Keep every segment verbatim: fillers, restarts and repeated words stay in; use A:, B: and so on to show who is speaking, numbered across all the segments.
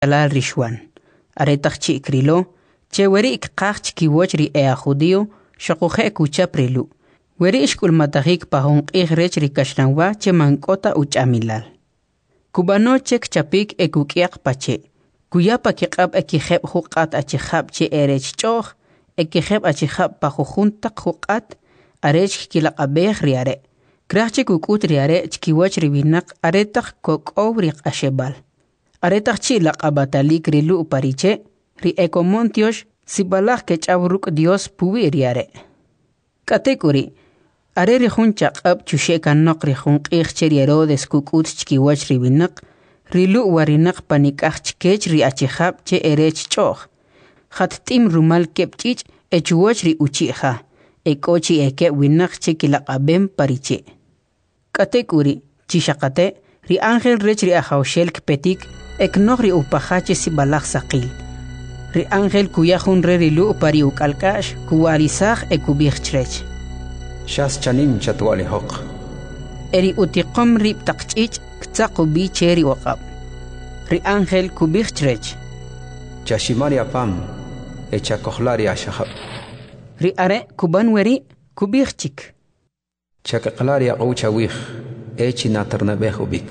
A: alal rishwan. Aretaq chikrilo, che weri ikqaq chikiwoch ri ea judío, shaquje kuchap rilu. Weri ishkul matajik pahon igrech ri kashranwa che mankota uchamilal. Kubano chek chapik ekukiak pache. Kuyapa kiqab ekijeb huqat achijab che erech choch, ekijeb achijab pajujuntak huqat, arech kilaqabej riare. Krachche kukut riare chkiwach ribinak aretaq kokow riq ashebal. Aretaq chi laqabatalik rilu pariche, ri ekomontiosh sibalaj kechabruk Dios puwi riare. Katekuri, are rihun chaqab chusheka noq rihun q'iqche Herodes kukut chkiwach ribinak, rilu warinak panikaj chkech ri achijab che erech choch. Khattim rumal kepchich echuwach ri uchiha, ekochi eke winak che kilaqabem pariche. Katekuri, chishakate, ri ángel rech ri ajawshel kpetik, ek nog ri upahache sibalaj saqil. Ri ángel kuyahun re rilu pari ukalkash, kuwarisaj ekubij chrech.
B: Shas chanim chatwali hoq.
A: Eri utiqom rib taqchich, ktsaku bi cheri waqab. Ri ángel kubij chrech.
B: Chashimari apam, echa kohlari ashahab.
A: Ri are kuban weri kubij chik.
B: Chakaqlari aqawcha wih, echi naternabeh ubik.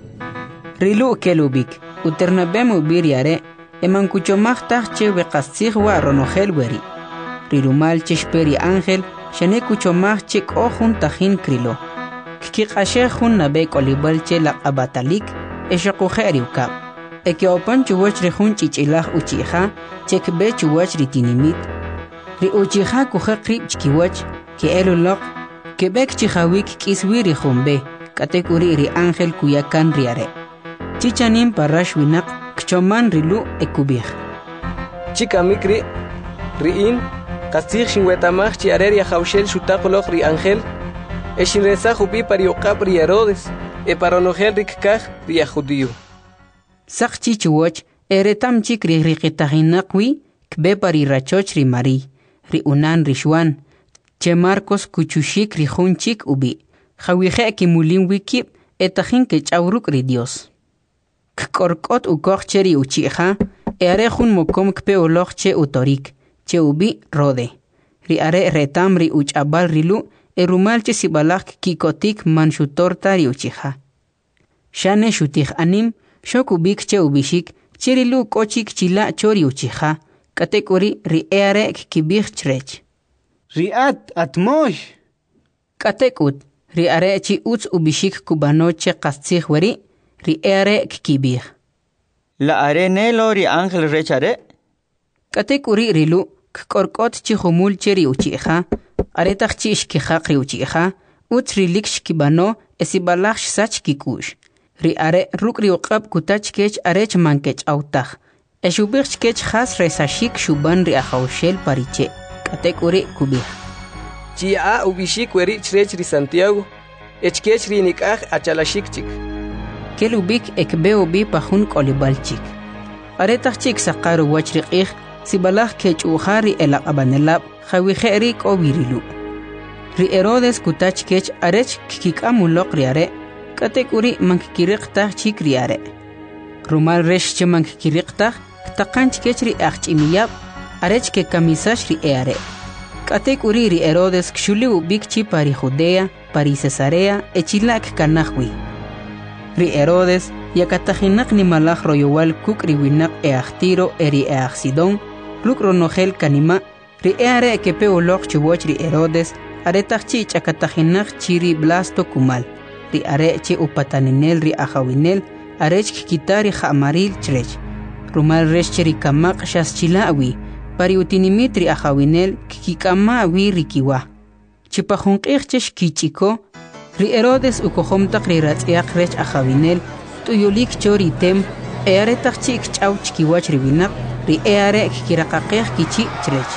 A: Rilu kelubik, uternabem ubir yare, eman kuchomaj tahche weqastzig wa ronogel weri. Rirumal cheshperi ángel, shane kuchomaj chik ojun tajin krilo. Kikashe jun nabe kolibal che la abatalik, eshakujeri ukab. Eke opan chuwach rejun chichilaj uchiha, chek be chuwach ritinimit. Ri uchiha kuja krib chkiwach, ke elulok, Quebec chihawik kiswiri jumbe, katekuri ri ángel kuyakan riare. Chichanim parash winak, kchoman rilu ekubij.
C: Chika mikri, riin, kastig shinwetamach chiareria jaushel shutakolok ri ángel, eshinreza jupi pariokap ri Herodes, e paronogel rikkaj ri judío.
A: Sak chichuoch, eretam chik ri riqitahinakwi, kbe pari rachoch ri mari, ri unan rishwan. Che Marcos kuchushik rijunchik ubi, jawije kimulin wikip, etajin que chauruk ri Dios. Kkorkot ukoj cheri uchiha, e are jun mokom kpe oloj che utorik, che ubi rode. Ri are retam ri uchabal rilu, e rumal che sibalak kikotik manshutorta ri uchiha. Shane shutij anim, shok ubik che ubishik, cherilu kochik chila chori uchiha, katekuri ri e are kibij chrech.
D: Riat atmosh.
A: Katekut, ri are chi uts ubishik kubanoche kastzig weri, ri are kibij.
D: La are nelo ri ángel rechare.
A: Katekuri rilu, kkorkot chi humul cheri uchiha, aretach chi ishkihaq ri uchiha, uts rilik shkibano esibalach sach kikush. Ri are ruk ri uqab kutach kech arech mankech autach. Eshubich kech has resashik shuban ri ajawshel pariche. Katekuri kubij.
C: Chia ubishik weri chrech ri Santiago, echkech ri nikaj achalashik chik.
A: Kelubik ekbe ubi pahun kolibalchik. Aretach chik saqaru wachriqij, sibalaj kech uhari elaqabanelab, jawije ri kobirilu. Ri Herodes kutach kech arech kikikamulok riare, katekuri mankikiriqtaj chik riare. Rumal resh che mankikiriqtaj, ktaqanch kech ri achchimiyab, arech que camisash ri eare. Katekuri ri Herodes kshuli ubik chi pari Judea, pari Cesarea, echilak kanahwi. Ri Herodes, yakatajinak ni malaj royowal kuk ri winak eachtiro eri eachsidon, luk ronogel kanima, ri eare kepe ulok chiwoch ri Herodes, aretach chi chakatajinak chiri blasto kumal, ri are chi upataninel ri ajawinel, arech kikitari jamaril chrech. Rumal resh chiri kamak shas chilawi, pari utinimitri ajawinel kikikama wi rikiwa. Chipajunqijchesh kichiko, ri Herodes ukojomtak ri ratziaq rech ajawinel, tuyulik chori tem, earetach chik chaw chikiwach ribinak, ri eare kikiraqaqej kichi chrech.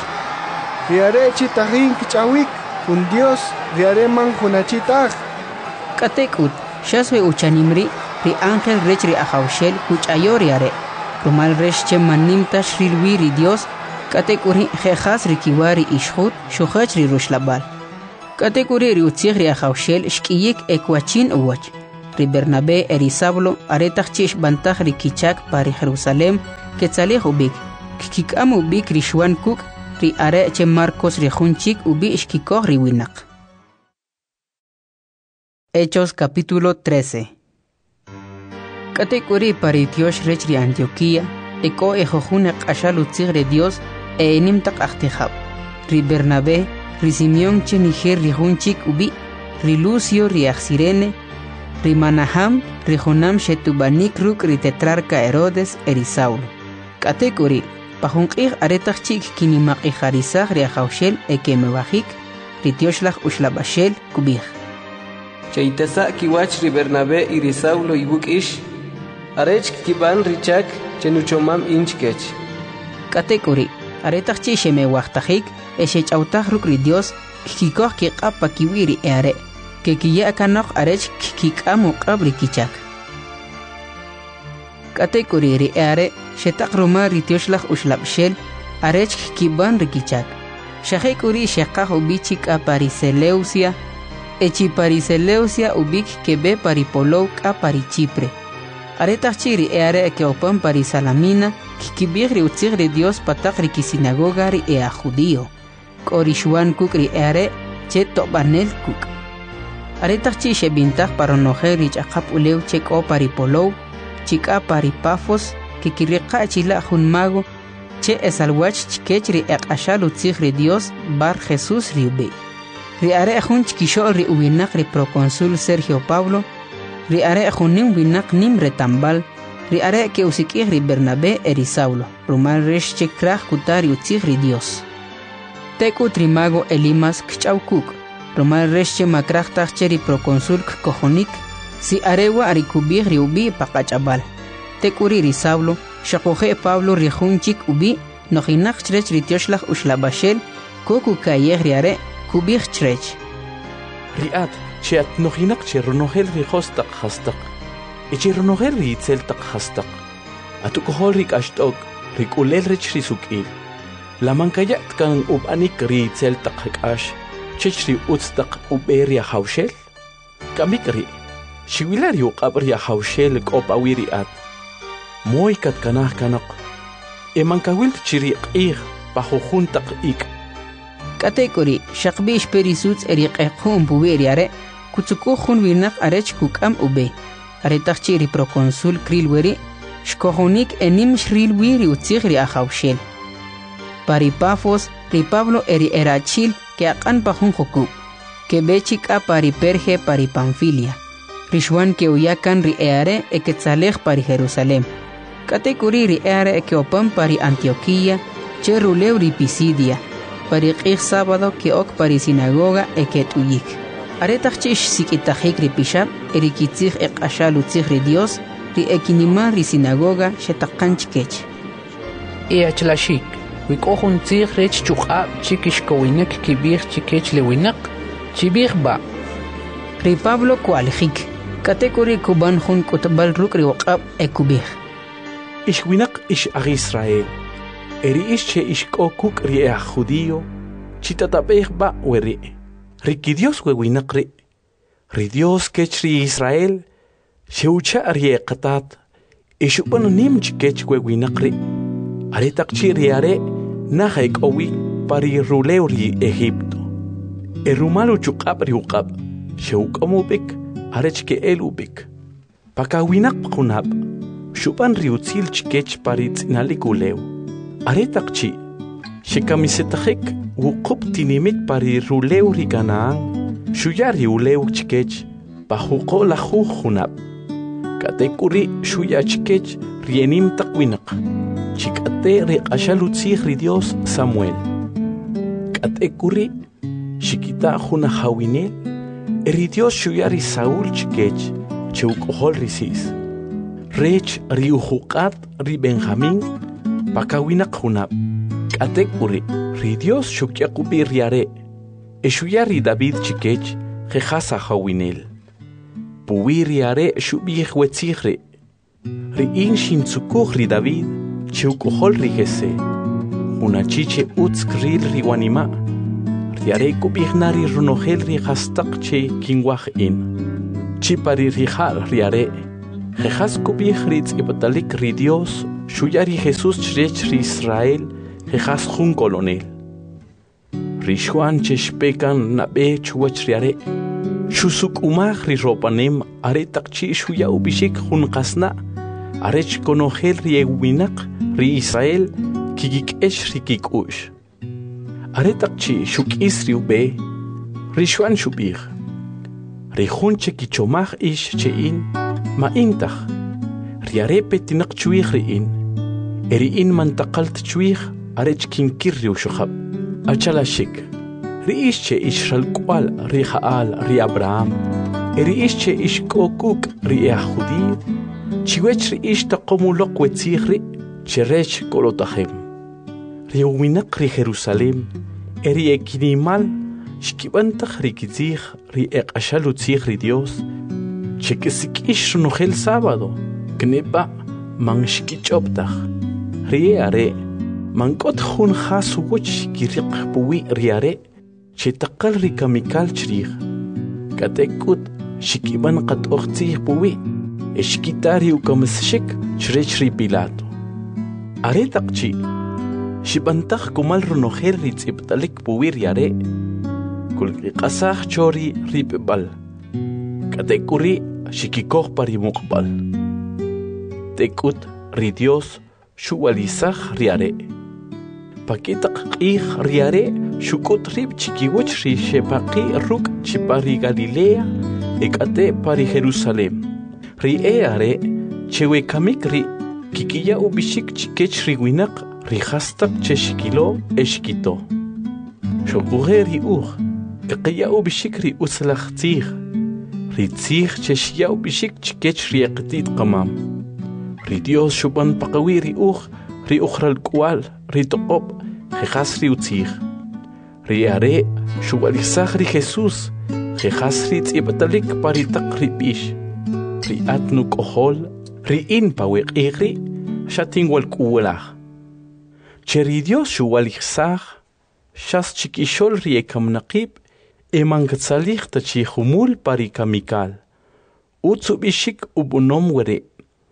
E: Riare chitajin kichawik, un Dios, riare man junachitag.
A: Katekut, shaswe uchanimri, ri ángel rech ri ajawshel kuchayoriare. Rumal resh che manimta shrilwi ri Dios, katekuri jejas rikiwari ishhut, shuhach ri rushlabal. Katekuri ri utzig ri ajawshel shkiyik ekwachin uwach. ri Bernabé eri Saulo aretaq chish bantaq ri kichak pari Jerusalem quetzalej ubik kikam ubik ri Xuan kuk ri are che Marcos ri junchik ubi ishkikoj ri winaq. Hechos capítulo trece. Katekuri pari Dios rech ri Antioquía eko ejojune qashal utzig ri Dios e enim taq ahtijab ri Bernabé ri Simeón che niger ri junchik ubi ri Lucio ri Axirene ri Manaham ri Jonam shetubanik ruk ri tetrarca Herodes eri Saulo. Katekuri pajunqij aretaq chik kinimaqij harisaj ri ajawshel ekemebajik ri Tioxlaj uxlabashel kubij.
C: Chaytasa kiwach ri Bernabé y ri Saulo ibuk ish arech kiban richak chenuchomam inchkech.
A: Katekuri aretaq chi xemewajtajik exech'awtaj ruk' ri Dios kikikoj kiq'ab pa kiwi ri eare ke kiya kanoj arech kikik'am uq'ab ri kichak. Katekuri ri eare xetaq ruma ri Tioxlaj uxlab'xel arech kiban ri kichak. Xajekuri xeqaj ubi chik'a pari Seleucia echi pari Seleucia ubik kebe pari Polow k'a pari Chipre. Aretaq chi ri eare ke opan pari Salamina kikibij ri utzig ri Dios pataq ri kisinagoga ri ea judío. K'ori Xuan kuk ri eare che to'banel kuk. Aretaq chi xebintaj paronojej ri ch'aqap ulew che k'o pari Polow chik'a pari Pafos ke kiriqa' chila' jun mago che esalwach chikech ri eq'axal utzig ri Dios bar Jesús ri ubi. Ri are jun chkixo'l ri uwinaq ri proconsul Sergio Pablo ri are junim winaq nim retambal ri are ke usik'ij ri Bernabé eri Saulo rumal rex che kraj kutar ri utzig ri Dios. Tek'ut ri mago Elimas kch'aw kuk rumal rex che makrajtaj che ri proconsul kkojonik si arewa ri kubij ri ubi paqach'abal. Tek'uri ri Saulo xaqoje Pablo ri jun chik ubi nojinaq chrech ri Tioxlaj uxlab'axel koku kayej ri are kubij chrech.
F: Riat che at nojinak che ronojel ri hostaq hastaq e che ronojel ri itzel taq hastaq atukohol ri k'axt'ok ri k'ulel rech ri suk'il la mankayat kan ub'anik ri itzel taq k'ax chech ri utz taq ub'e ri ajawxel kamik ri xiwila ri uq'ab ri ajawxel k'opawi ri at moy katkanaj kanaq e mankawil chi ri q'ij pajujun taq ik.
A: Katekuri xaqbix perisutz eri q'eqjun pubi eri are kutsukuj jun winaq arech kuk'am ube aretaq chi ri proconsul krilweri xkojonik enim xrilwi ri utzig ri ajawxel. Pari Pafos ri Pablo eri erachil ke aq'an pa jun juku ke be chik'a pari Perge pari Panfilia ri Xuan ke uyakan ri eare e quetzalej pari Jerusalem. Katekuri ri eare e ke opan pari Antioquía che rulew ri Pisidia pari q'ij sábado ke ok pari sinagoga e ke t'uyik. Aretaq chi xsik'itajik ri pixab eri kitzij eq'axal utzig ri Dios ri ekinima ri sinagoga xetaqan chikech.
G: E achlashik wik'o jun tzij rech chuq'ab chik ixkowinek kibij chikech li winaq chibij ba.
A: Ri Pablo kualjik katekuri kuban jun k'utb'al ruk' ri uq'ab e kubij.
F: Ixwinaq ix aj Israel eri ix che ixk'o kuk' ri aj judío chitatap'ej ba weri ri ki Dios we winaq ri ri Dios kech ri Israel xewcha' ri eqatat ixub'an nim chikech we winaq ri aretaq chi ri are naj ek'owi pari rulew ri Egipto e rumal uchuq'ab ri uq'ab xewk'om ub'ik arech ke'el ub'ik pakawinaq qunab xub'an ri utzil chikech pari tz'inalik ulew aretaq chi xekamisetajik wuqub tinimik pari rulew ri Canaán xuya ri ulew chikech pajuqo lajuj junab katekuri xuya chikech ri enim taq winaq chik'ate ri q'axal utzij ri Dios Samuel katekuri xikita' jun ajawinel ri Dios xuya ri Saúl chikech chewk'ojol ri sis rech ri ujuq'at ri Benjamín pakawinaq junab katekuri ri Dios xuk'yaqubi ri are e xuya ri David chikech jejas ajawinel puwi ri are xub'ij wetzij ri ri in xintzukuj ri David chewk'ojol ri Jesé jun achi che utz kril ri wanima' ri are kub'ij na ri ronojel ri jastaq che kinwaj in chipari rijal riare jejas kubih ritz ipatalik ri Dios shuyari Jesús chrech ri Israel jejas jun colonel Rishuan cheshpekan nabe chuach riare shusuk umah ri ropanem are takchi shuya ubishik jun qasna arech konogel ri winak ri Israel kigik esh ri kikush are takchi shuk isri ube Rishuan shubih Rejun chekichomach ish chein ma intach riare petinak chuich riin eriin mantakalt chuich arech kinkirriu shukhab achalashik riish che ishral kwal ri Jaal ri Abraham eriish che ish kokuk ri Yahudi chiwech riish taqomulok wetzigri cherech kolotachem riuminak ri Jerusalem eri ekinimal Shkibantach rikizich ri eqashalutzich ri Dios chekesikish nojel sábado knepa man shkichoptach ri are mankot jun hasuwch kiriq puwi ri are chetaqal ri kamikal chrij katekut shikiban qat oqtzih puwi eshkitari ukamsshik chrech ri Pilato are taqchi shibantach kumal runojel ri tziptalik puwi ri are Kulki qasaj chori ripbal katekuri shikikoh pari muqbal tekut ri Dios shuwalizaj riare pakitaq qih riare shukut rib chikiwach ri shepaqi ruk chipari Galilea ekate pari Jerusalem ri eare chewe kamik ri kikiya ubishik chikech ri winak ri khastak cheshikilo eshkito shokughe ri uj Kaqiyao bishikri uslachtzih Ritzih cheshiyao bishik chikech riaqtit qamam Ri Dios shuban paqawi ri uj ri ukhral kwal ri toqob jejas ri utzih Ri are shubalizaj ri Jesús jejas ri tzipatalik paritaq ri bish Ri atnu kohol ri in paweq igri shatin wal kuwalaj Che ri Dios shubalizaj shas chikishol ri ekamnaqib Eman gatsalih tachi humul pari kamikal. Utsubishik ubunom were.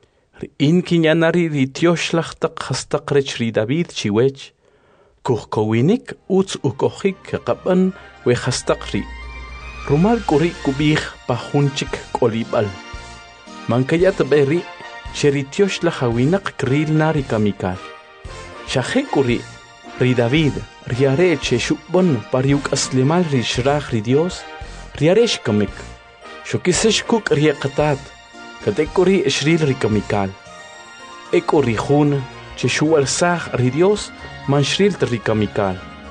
F: In kinyanari ritioslach tak hastak rech ri David chiwech. Kuhkowinik uts ukohik kapan we hastak ri. Rumal kuri kubih pahunchik kolibal. Mankayat beri cheritioslach hawinak kril nari kamikal. Shahe kuri ri David. Riare che shubon pariuk aslimal ri shrach ri Dios riare shkamik shokisesh kuk riaqatat katekori shril ri kamikal ekori khun che shuwal sah ri Dios man shril ri kamikal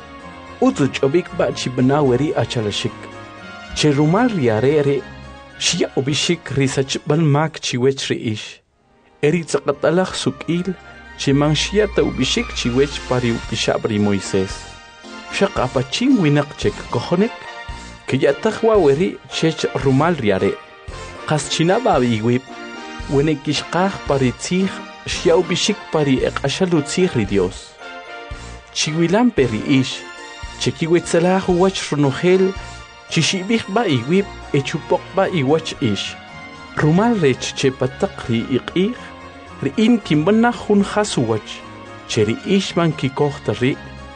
F: utu chobik ba chibnaweri achalashik che rumal riare re shia obishik ri sachban mak chiwech ri ish eri tsaqatalach sukil Chimanshia ubishik chiwech pari upishabri Moisés. Shaq apachin winak chek kohonek. Kiyatahwa weri chech rumal riare. Qaschinaba biwip. Wenekishqaj pari tzih shia ubishik pari eqashalu tzih ri Dios. Chiwilan peri ish. Chekiwetzalah wach runogel. Chishibih ba iwip echupok ba iwach ish. Rumal rech chepatak ri iqih. Riin kimbana jun hasuwach, cheri ishman kikohtari,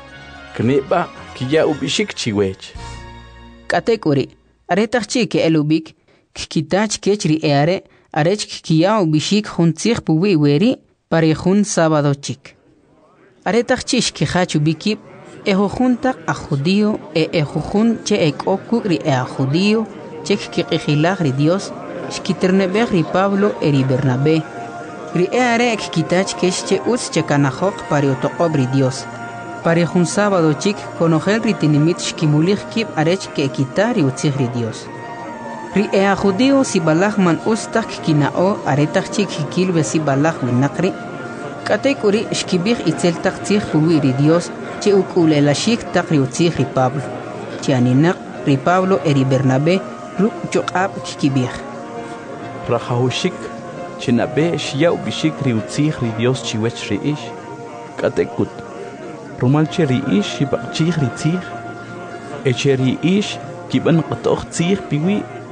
F: kneba kiya ubishik chiwech.
A: Katekuri, aretach chike elubik, kikitach kechri eare, arech kiya ubishik jun tzich puwi weri, pari jun sábado chik. Aretach chish kihach ubikip, ejo juntak a judío, e ejo jun che ek okukri e a judío, chek kikihilach ri Dios, shkiternebech ri Pablo eri Bernabé. Ri eare ek kitach kesh uts che kanahok pari otoqob ri Dios. Pari jun sábado chik konogel ri tinimit shkimulich kip arech ke kitari utzich ri Dios. Ri ea judío si balach man ustak kinao aretach chik hikil be si balach winakri. Katek uri shkibich itzel tak tzich puwi ri Dios che ukulelashik tak ri utzich ri Pablo. Che aninak ri Pablo eri Bernabé ruk chokab kikibich.
F: Rajahushik Chinabe shia ubishik ri utzich ri Dios chiwech ri ish. Katekut. Rumal che ri ish shibak chich ri tzich. Eche ri ish kiban qatoch tzich piwi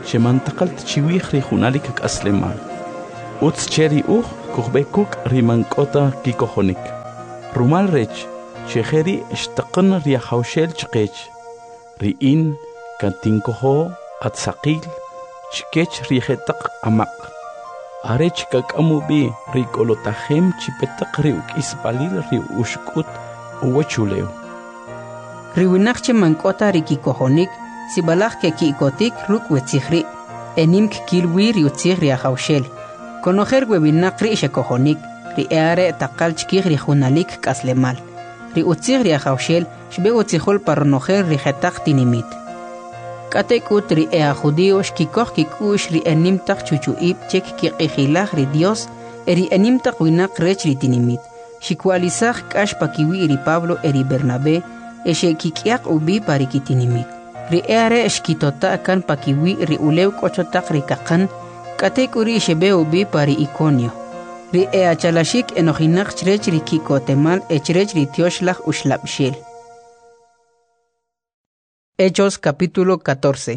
F: shemantaqal tchiwih ri junalik k'aslemal. Utz cheri uj kujbekuk rimank'ota kikojonik. Rumal rech shejeri shtaqan riajawshel chqech. Ri'in kantinkojo atzaqil chkech rijetaq amaq. Arech kakamubi rikolotajem chipetaq riuk'isbalil riushkut uwachuleo.
A: Riwinaq chemank'ota rikikojonik sibalaj ke ki'kotik ruk' wetzijri enim kilwi riutzij riajawshel. Konojer webinaq ri xekojonik ri eare taqal chkij rijunalik k'aslemal. Ri utzij riajawshel xbe utzijol parnojer rijetaq tinimit. K'atek'ut ri ea judío xkikoj kik'ux ri enim taq chuchu'ib chek kiq'ijilaj ri Dios e ri enim taq winaq rech ri tinimit. Xikwalisaj k'ax pakiwi ri Pablo e ri Bernabé e xekik'yaq ubi pari kitinimit. Ri eare xkitota kan pakiwi ri ulew k'ochotaq ri kaqan k'atek'uri xebe ubi pari Iconio. Ri ea chalashik enojinaq chrech ri kikotemal e chrech ri tioxlaj uxlabxel. Hechos capítulo catorce.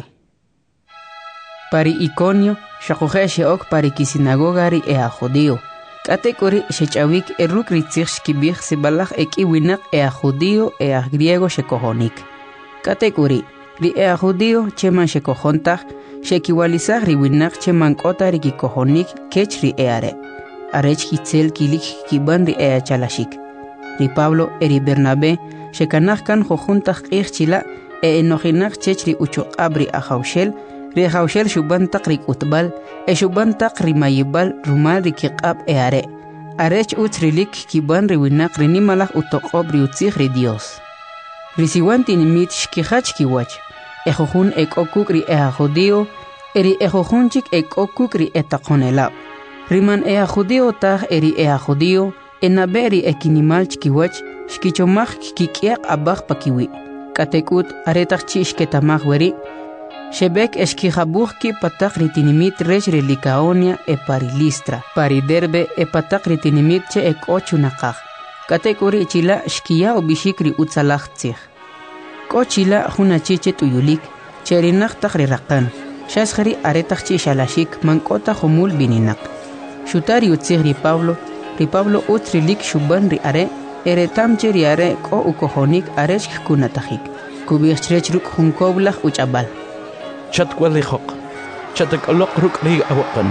A: Pari Iconio xaquje xeok pari kisinagoga ri ea judío. K'atek'uri xech'awik e ruk' ri tzij xkib'ij sibalaj e k'i winaq ea judío ea griego xekojonik. K'atek'uri ri ea judío cheman xekojontaj xekiwalisaj ri winaq cheman k'ota ri kikojonik kech ri eare. Arech kitzel kilik kib'an ri ea chalashik. Ri Pablo e ri Bernabé xekanaj kan jojuntaj q'ij chila' e enojinaq chech ri uchuq'ab ri ajawshel ri ajawshel xub'an taq ri k'utb'al e xub'an taq ri mayib'al rumal ri kiq'ab eare. Arech utz rilik kib'an ri winaq ri nimalaj utoq'ob ri utzij ri Dios. Ri siwan tinimit xkijach kiwach. E jojun e k'okuk ri ea judío e ri e jojunchik e k'okuk ri e taqonelab. Riman ea judío taj e ri ea judío e nabe ri e kinimal chkiwach xkichomaj kik'yaq abaj pakiwi. K'atek'ut aretaq chi xketamaj weri xebek exkijabuj ki pataq ri tinimit rech ri Licaonia e pari Listra pari Derbe e pataq ri tinimit che e k'o chunaqaj. K'atek'uri chila xkiya ubixik ri utzalaj tzij. K'o chila jun achi che tuyulik che rinaq taq ri raqan xasjari aretaq chi xalashik mank'ota jumul bininaq. Xuta ri utzij ri Pablo ri Pablo utz rilik xub'an ri are eretam che ri are k'o ukojonik arech kunatajik. Kubij chrech ruk' jun koblaj uch'abal.
F: Chatkwalijoq chatak'oloq ruk' ri awaqan.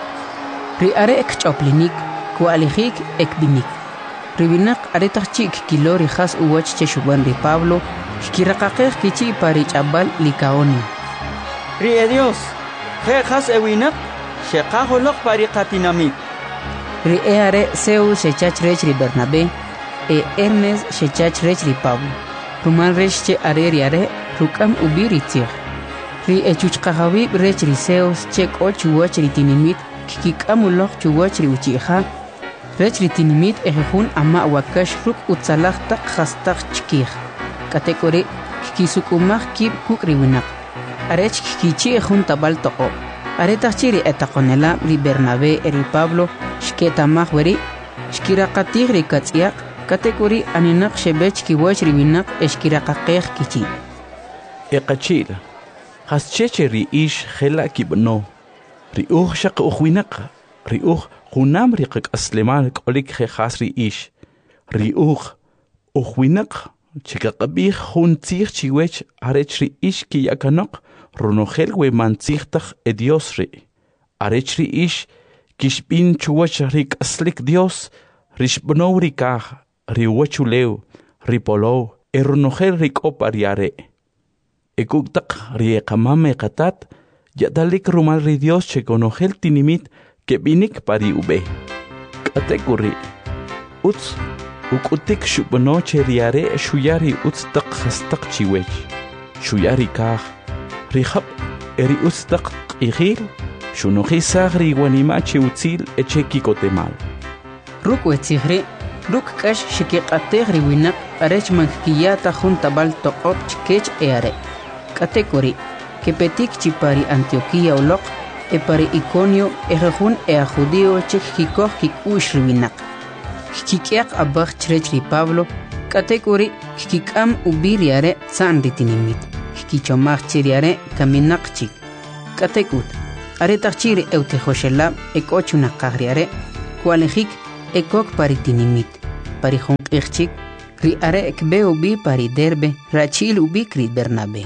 A: Ri are ekch'oplinik kualijik ekbinik. Ri winaq aretaq chi kilo ri jas uwach che xub'an ri Pablo xkiraqaqej kichi pari ch'abal Licaonia.
D: Ri e Dios je jas e winaq xeqajoloq pari qatinamit.
A: Ri e are Zeus xechach rech ri Bernabé e Hermes xechach rech ri Pablo. Rumal rech che are ri are ruk'am ubi ri tzij. Ri e chuchqajawib rech ri Zeus che k'o chuwach ri tinimit kik'amuloq chuwach ri uchi'ja rech ri tinimit e jejun ama' wakax ruk' utzalaj taq jastaq chkij. K'atek'uri kikisuk'umaj kib' kuk' ri winaq. Arech kikichi' jun tabal toqo'. Aretaq chi ri e taqonelab ri Bernabé e ri Pablo xketamaj weri xkiraqatij ri katz'yaq. K'atek'uri aninaq xebech kiwach ri winaq e xkiraqaqej kichi'.
F: E qachila jas cheche ri ix jela kib'no. Ri uj xaq uj winaq. Ri uj junam ri qak'aslemal k'olik je jas ri ix. Ri uj uj winaq chikaqabij jun tzij chiwech arech ri ix kiyakanoq runojel we mantzijtaj e Dios ri. Arech ri ix kixb'in chuwach ri k'aslik Dios ri xb'now ri kaj ri wachulew ri polow e runojel ri k'o pari are. E kuktaq ri e qamam e qatat ya'dalik rumal ri Dios che konojel tinimit keb'inik pari ube. K'atek'uri utz uk'utik xub'no che ri are xuya ri utz taq jastaq chiwech. Xuya ri kaj ri jab' e ri utz taq q'ijil xunojisaj ri wanima che utzil e che kikotemal.
A: Ruk' wetzijri ruk' k'ax xikiq'atej ri winaq arech mankikiyata jun tabal toq'ob chkech e are. K'atek'uri kepetik chi pari Antioquía uloq e pari Iconio e jejun e a judío che kikoj kik'ux ri winaq. Kik'yaq abaj chrech ri Pablo k'atek'uri kik'am ubi ri are tza'an ri tinimit. Kikichomaj chi ri are kaminaq chik. Katekut, are tachiri eute Joshelab ekochuna kahriare, kualejik ekok paritinimit, parihon irchik, ri are ekbe ubi pari derbe, rachil ubi kri Bernabe.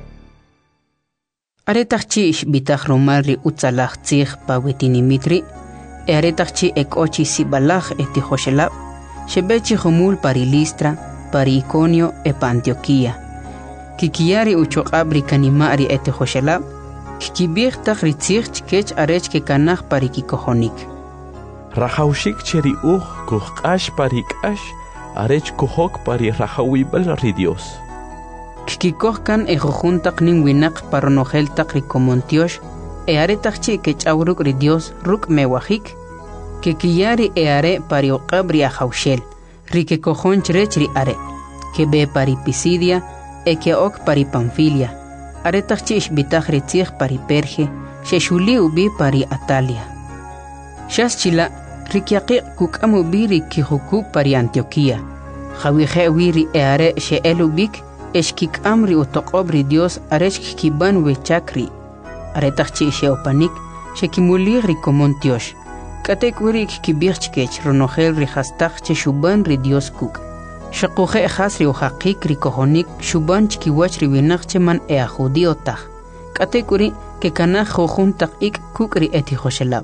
A: Are tachish bitach romal ri utzalach tzich pawetinimitri, e are tachi ekochi sibalach eti Joshelab, shebechi homul pari Listra, pari Iconio e pa Antioquia. Kikiari uchoqabri kanimari eti Joshelab, kikibir tach ritzich chkech arech ke kanach pari kikohonik.
F: Rajaushik cheri uj kuhkash pari kash, arech kuhok pari rajawibel ri Dios.
A: Kikikohkan e jojuntak nin winak paronojeltak rikomontiosh, e are tachchi kech auruk ri Dios ruk mewajik, kikiyari e are pari oqabri ajaushel, ri ke kohon chrech ri are, ke be pari Pisidia, e ke ok pari Panfilia, are tachchi bitach ritzich pari Perge, sheshuli ubi pari Atalia. Shas chila, rikiaqi kukamu biri kihuku pari Antioquia, jawije wiri e are she elubik, eshkik amri utoqobri Dios arech kiban wechakri, are tachchi sheopanik, shekimulir rikomontiosh, katek wiri kibirchkech ronogel rihastach che shuban ri Dios kuk. Shakuje ejasri ujaqik rikohonik shuban chkiwach riwinach cheman ea judiotach, katek wiri ke kanach jojuntak ik kuk ri eti Joshelab.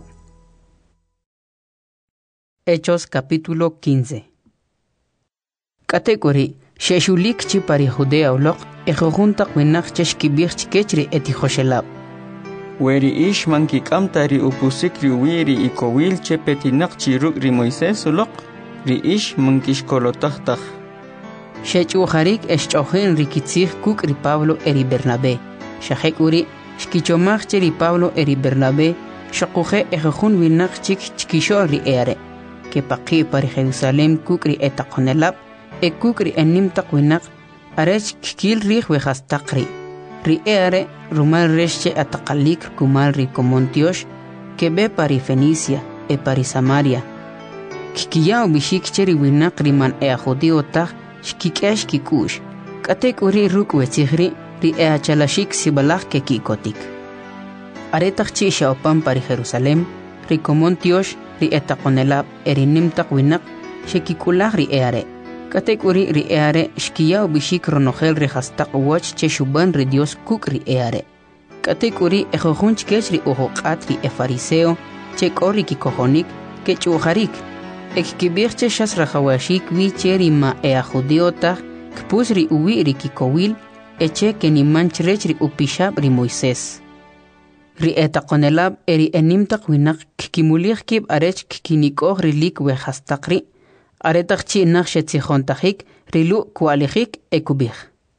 A: Hechos capítulo quince. Katekuri, sheshulik chi pari Judea ulok, ejojuntak winach cheshkibir chikechri eti Joshelab.
D: Weri ish mankikam ri upusik ri wiri ikowil chepetinak chiruk ri Moisés ulok, ri ish mankishkolotach.
A: Shechuharik eschojen rikitzich kuk ri Pablo eri Bernabe. Shahekuri, shkichomach ri Pablo eri Bernabe, shakuje ejojun winach chik chkisho ri ere. Que paqi pari Jerusalem kukri etaqonelab, e kukri enim taqwinak, arech kikil rih wehastaqri. Ri eare rumal resche ataqalik kumal ri komontiosh, que be pari Fenicia, e pari Samaria. Kikiyao bishik cheri winak riman ea judiotach, shkikesh kikush, katek uri ruk wechihri, ri ea chalashik sibalach ke kikotik. Aretach chi shaopan pari Jerusalem, ri komontiosh, ri etaqonelab erinim taqwinak shekikulah ri eare. Katek uri ri eare shkiyao bishik ronogel ri hastaq wach che shuban ri Dios kuk ri eare. Katek uri ejojun chkech ri ujoqat ri e fariseo che kori kikohonik ke chuharik. Ek kibir che shas rajawashik wi che ri ma ea judiotach kpus ri uwi ri kikowil eche ke ni manchrech ri upishab ri Moisés. Ri etaqonelab eri enim taqwinak kikimulich kib arech kikinikoh rilik wehastaqri, aretachchi nakshetzijontahik rilu kualijik ekubih.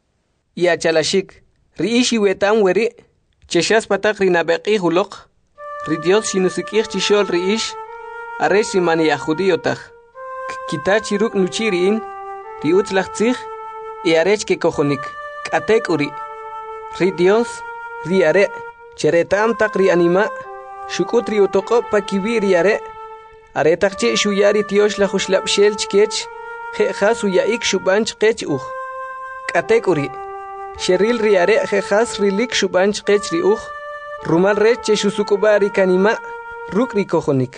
C: Ya chalashik, ri ishi wetam weri, cheshas patak rinabeki hulok, ri Dios shinusikich chishol ri ish, arech rimani yahudiotach, kitachi ruk nuchiriin, ri utzlachtzich, e arech ke kohonik, katek uri, ri Dios, ri are, cheretam takri anima, shukutri utoko pa kibiri are, are takchi shuyari tiosh la hushlap shel chkech, he has uyaik shubanch kech uch. Katekuri, sheril riare he has rilik shubanch kech ri uch, rumal reche shusukubari kanima, ruk rikohonik.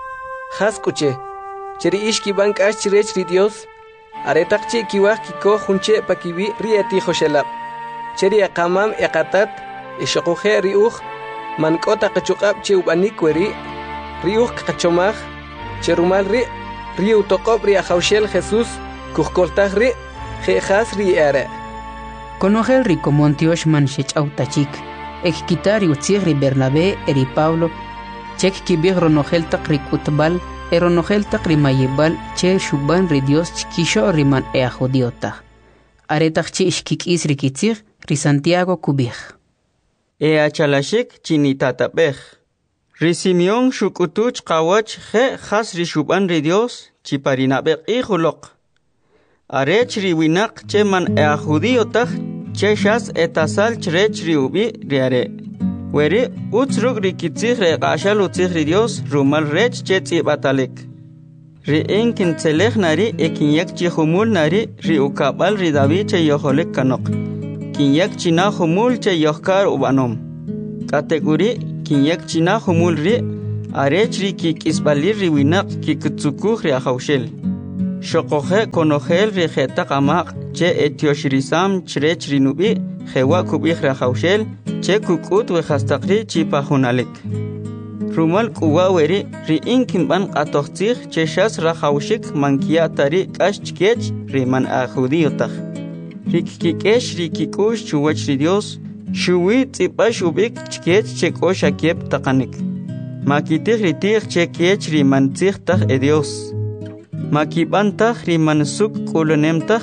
C: Has kuche, cheri ishki bank ash rech ri Dios, are takchi kiwak kiko hunche pa kibi rieti hoshelap. Cheri akamam ekatat, ishakuje riuj mankota kachuqab che ubanik weri riuj kachomaj che rumal ri riu toqob ri ajaushel Jesús kujkoltaj ri jejas ri are.
A: Conogel ri komontiosh man shechautachik, ek kitari utzig ri Bernabe eri Pablo, chek kibig ronogel tak ri kutbal, eronogel tak ri mayibal, che shuban ri Dios chkisho ri man ea judiota. Aretach chi ishkik is ri kitzig ri Santiago kubig.
D: Ea chalashik chinitatapej. Ri Simeon shukutuch kawach je has ri shuban ri Dios chiparinabek ihulok. Arech ri winak cheman ea judiotach che shas etasal chrech ri ubi riare. Weri utzruk ri kitzig re qashal utzig ri Dios rumal rech che tzibatalek. Ri enkin tselech nari ekinyak chi humul nari ri ukabal ri David che yoholek kanok. Kinyak china humul che yohkar ubanom. Kategori kinyak china humul ri arech ri ki kisbalir ri winak ki kutsukuh ri ahawshel. Shokohe konogel ri kheta qamaq che etioshrisam chrech ri nubi khewa kubih ri ahawshel che kukut we khastaqri chi pahunalik. Rumal kuwa weri ri inkimban qatoqtsikh che shas ra hawshik mankia tari kash chkech ri man ahudiyotaq. Ri kikesh ri kikush chuwach ri Dios shuwi tsipash ubik chkech che kosha kiep taqanik. Makitih ri tih che kech ri man tsikh taq e Dios. Makibantaq ri man suk kulunemtaq.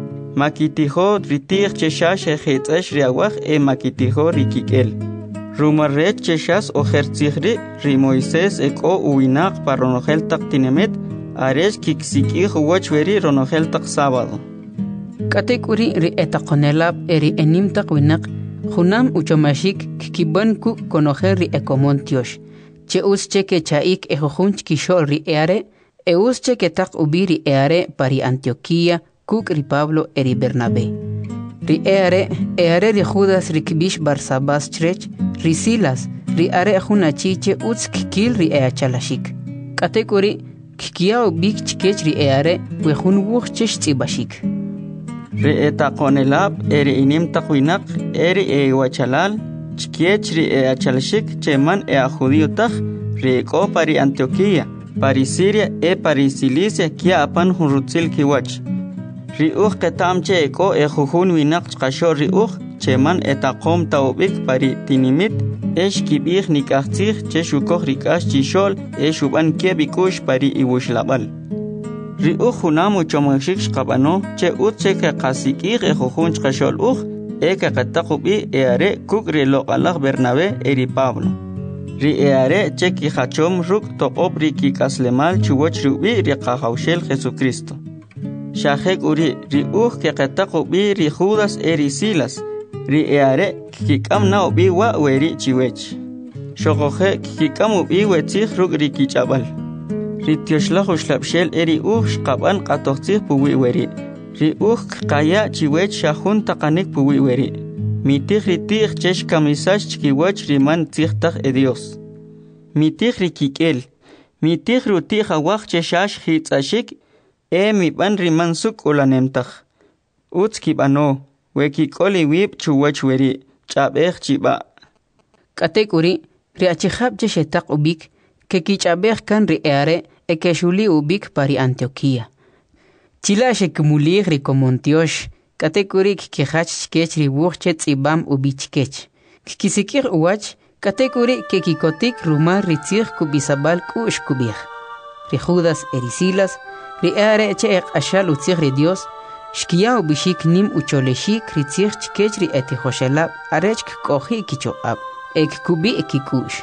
D: Makitiho ri tih che shash e khitsash ri awaj e makitiho ri kikel. Rumarret che shas o hertzihri ri Moisés eko uinaq pa ronogel taq tinemet aresh kiksikih uwach weri ronogel taq sábado.
A: Katekuri ri etaqonelab eri enimtaq winaq Junam uchomashik kikiban ku konojer ri ekomontiosh. Che usche ke chaik ejojunch kishol ri eare, e usche ke tak ubiri eare pari Antioquía kuk ri Pablo eri Bernabé. Ri eare, eare ri Judas ri kibish Barsabas chrech, ri Silas, ri are junachiche uts kikil ri eachalashik. Katekuri kikiao bik chikech ri eare, wejun wuch chesh tzibashik.
D: Ri etaqonelab eri inim taqwinak eri e wachalal chkiech ri e achalshik cheman e a judío taq ri eko pari Antioquía pari Siria e pari Cilicia kia apan hunrutzil kiwach ri uj ketam che eko e jujun winak chqasho ri uj cheman etaqom taubik pari tinimit esh kibih nikahtzih che shukoj rikash chishol e shuban kebikush pari iwushlabal ri uj junam uchomashik shqabano che utche ke qasikih e jujun chqashol uj e ke qataqubi e are kuk ri loqalaq Bernabé eri Pablo ri e are che ki hachom ruk toqob ri ki kaslemal chuwach rubi ri qahawshel Jesucristo shahek uri ri uj ke qataqubi ri Judas eri Silas ri e are ki kamna ubi wa weri chiwech shoqoje ki kamu bi wetzih ruk ri ki chabal ri tioshlah ushlabshel eri uj qaban qatoqtzih puwi weri ri uj qaya chiwech shahun taqanik puwi weri mitih ri tih chesh kamisash chkiwach ri man tzihtaq e Dios mitih ri kikel mitih ru tih awaj cheshash hitzashik e mi ban ri man suk ulanemtaq utz kibano we kikoli wib chuwach weri chabej chiba
A: katekuri ri achihab cheshetaq ubik ke kichabej kan ri eare e que shuli ubik pari Antioquía. Chila shekumulig ri komontiosh, katekorik kehach chkech ri wuchchet ibam ubichkech. Kisikir uwach, katekuri ke kikotik rumar ri tzir kubisabal kush kubich. Ri Judas erisilas, ri eare che ek ashal utzir ri Dios, shkia ubishik nim ucholeshik ri tzir chkech ri etihoshelab, arech kohi kichoab, ek kubi ekikush.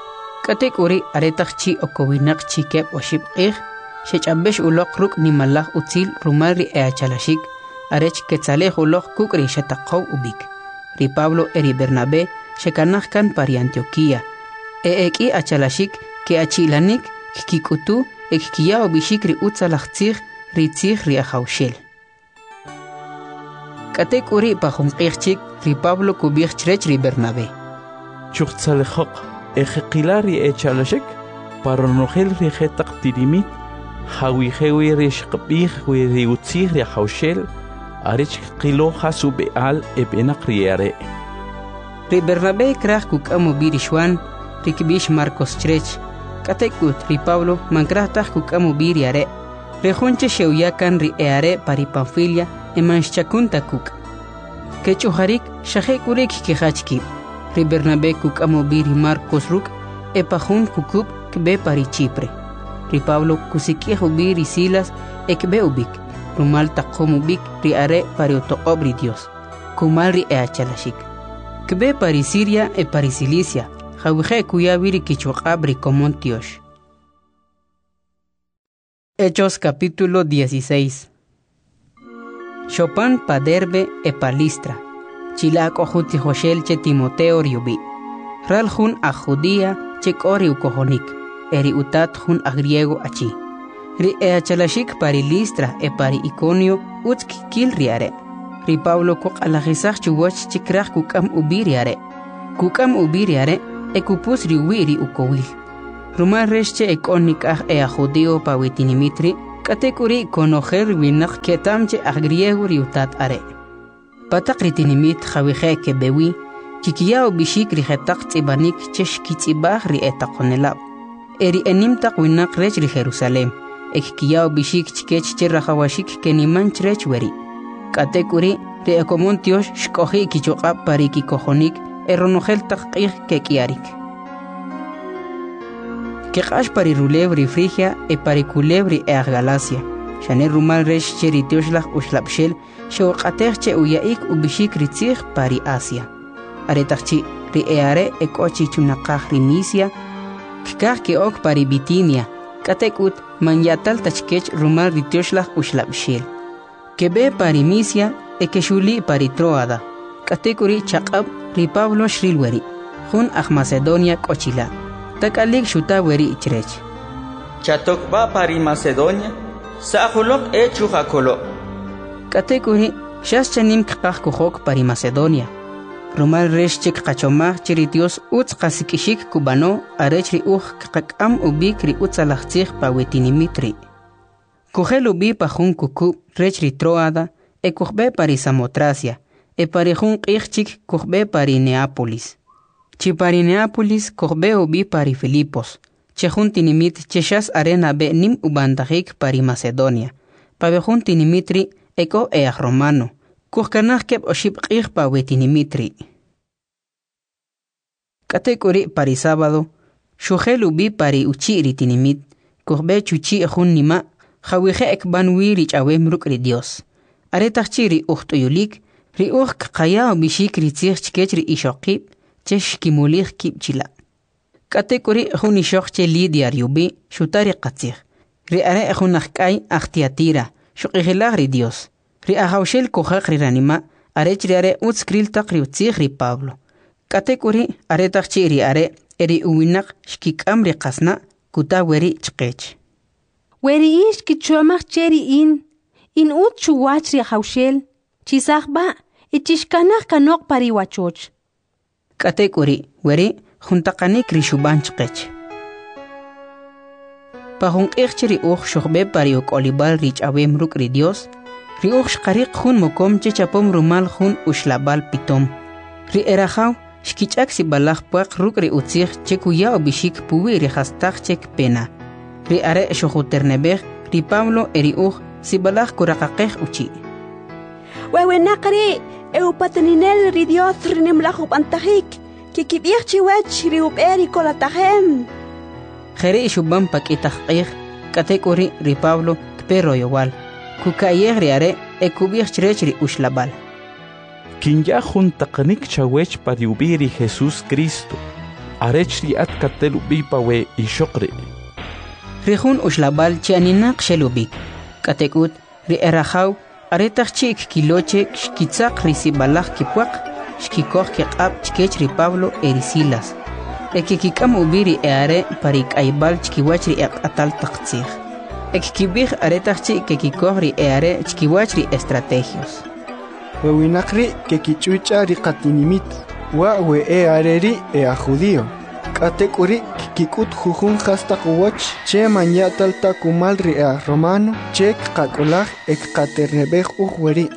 A: Katekuri aretaq chi okowinak chi kep oshib qih shechambesh uloq ruk nimalaj utzil rumar ri eachalashik arech ketzalej uloq kuk ri shetaqow ubik ri Pablo eri Bernabé shekanaj kan pari Antioquía e eki achalashik ke achilanik kikutu ekkiya obishik ri utzalaj tzig ri tzig ri ahawshel Katekuri pajum qihchik ri Pablo kubich chrech ri Bernabé
F: chuqtzalejok Ejequilari echalashek para nogel rijetaq tirimit hawijewi rishqbih wi riutzih ri hawshel arich qilo hasu beal ebenaq riare
A: ri Bernabé kraj kuk amu birishwan rikbish Marcos chrech katekut ri Pablo mankraj taj kuk amu biriare ri junche sheuyakan ri eare pari Panfilia e manchakunta kuk kechuharik shahekurik kihachki ri Bernabé kuk amo biri Marcos ruk e pajun kukub kbe pari Chipre. Ri Pablo kusikiejo biri Silas e kbe ubik. Rumal taqom ubik ri are pari otoqob ri Dios. Kumal ri e achalashik. Kbe pari Siria e pari Cilicia. Jawije kuya biri kichuqab ri komontiosh. Hechos capítulo dieciséis. Chopin pa Derbe e pa Listra. Chilak ojuti Joshel che Timoteo riubi. Ral jun a Judía che kori ukohonik. Eri utat jun a griego achi. Ri e achalashik pari Listra e pari Iconio utsk kil riare. Ri Pablo kok alajisach chuwach chikrach kukam ubi riare. kukam ubiri are ekupus riwiri ukowil. Rumal resche ekonik ah ea judío pawitinimitri katekuri konojer winak ketamche ah griego riutat are. Patak ritinimit jawihe kebewi kikiyao bishik rihetak tibanik chesh kitibah ri etakonelab. Eri enimtak winak rech ri Jerusalem. Ek kiyao bishik chikech cherrahawashik keniman chrech weri. Katekuri ri ekomontios shkohi kichokab pariki kohonik eronogel takqih kekiarik. Kekash pari rulebri Frigia e pari culebri e Galacia. Shane rumal resh cheritioshlah ushlapshel shewqaterche uyaik ubishik ritzih pari Asia. Aretachchi ri eare e kochi chunaqah ri Misia kikah ke ok pari Bitinia. Katekut manyatal tachkech rumal ritioshlah ushlapshel. Kebe pari Misia e keshuli pari Troada. Katekuri chaqab ri Pablo shrilweri. Jun ah Macedonia kochila. Takalik shuta weri ichrech.
D: Chatokba pari Macedonia, Sahulok e Chujakolo.
A: Katekuri, shas chanim kqah kuhok pari Macedonia. Rumal resh chik kachomah chiritios utz kasikishik kubano, arechri uj kakam ubikri utzalachtzich pawetinimitri. Kuhel ubi pajun kuku, rechri Troada, e kuhbe pari Samotracia, e pari jun qihchik kuhbe pari Neápolis. Chipari Neápolis korbe ubi pari Filipos. Chejun tinimit cheshas arena be nim ubandajik pari Macedonia. Pabejun tinimitri eko eaj romano. Kuhkanaj keb oship qih pawe tinimitri. Katekuri pari sábado. Shujel ubi pari uchiri tinimit. Korbe chuchi ejun nima. Jawije ekban wiri chawem rukri Dios. Aretachiri uhtuyulik. Ri uj kaya ubishik ritzich chkechri ishokib. Chesh kimulich kipchila. Katekuri juni shoche lidia riubi shutari qatzig. Ri are junakkai achtiatira. Shuqihilag ri Dios. Ri ahaushel kohak ri ranima. Arech ri are utskril takri utzig ri Pablo. Katekuri are takchi ri are eri uwinak shkikam ri qasna kuta weri chqech.
H: Weri ish kichuamach cheri in. In ut chuwach ri ahaushel. Chisagba itishkanach kanok pari wachoch.
A: Katekuri weri juntaqanik rishuban chqech. Pahun qihchiri uj shuhbe pari uqolibal rich awem ruk ri Dios. Ri uj shqariq jun mokom chechapom rumal jun ushlabal pitom. Ri erajaw shkichak si balaj puaq ruk ri utzig chekuya obishik puwi ri hastaq chek pena. Ri are shuhuternebej ri Pablo eri uj si balaj kuraqaqej uchi.
H: Wewe naqri Eupateninel ri Dios rinimlajub antajik, kikibich chiwech riuberi kolatajem.
A: Jere shubam pakitaqir, katekuri ri Pablo pero yowal, kukayeg ri are ekubich chrech ri ushlabal.
F: Kinya juntaqanik chawech pariubiri Jesús Cristo, arech ri at katelubi pawe ishokri.
A: Rihun ushlabal chianinak shelubik, katekut ri erajaw Aretach chik kiloche shkitzak risibalach kipuak, shkikoch kiqab chkech ri Pablo erisilas. Ekikikam ubiri eare parik aibal chkiwach ri atal taqtzig. Ekikibich aretach chik kekikoch ri eare chkiwach ri estrategios.
E: Wewinakri kekichucha ri qatinimit, wa we eare ri ea judío. Katekuri kikut jujun hastaq wach che manyatal takumal ri ea romano che qakolaj ek qaternebej uweri.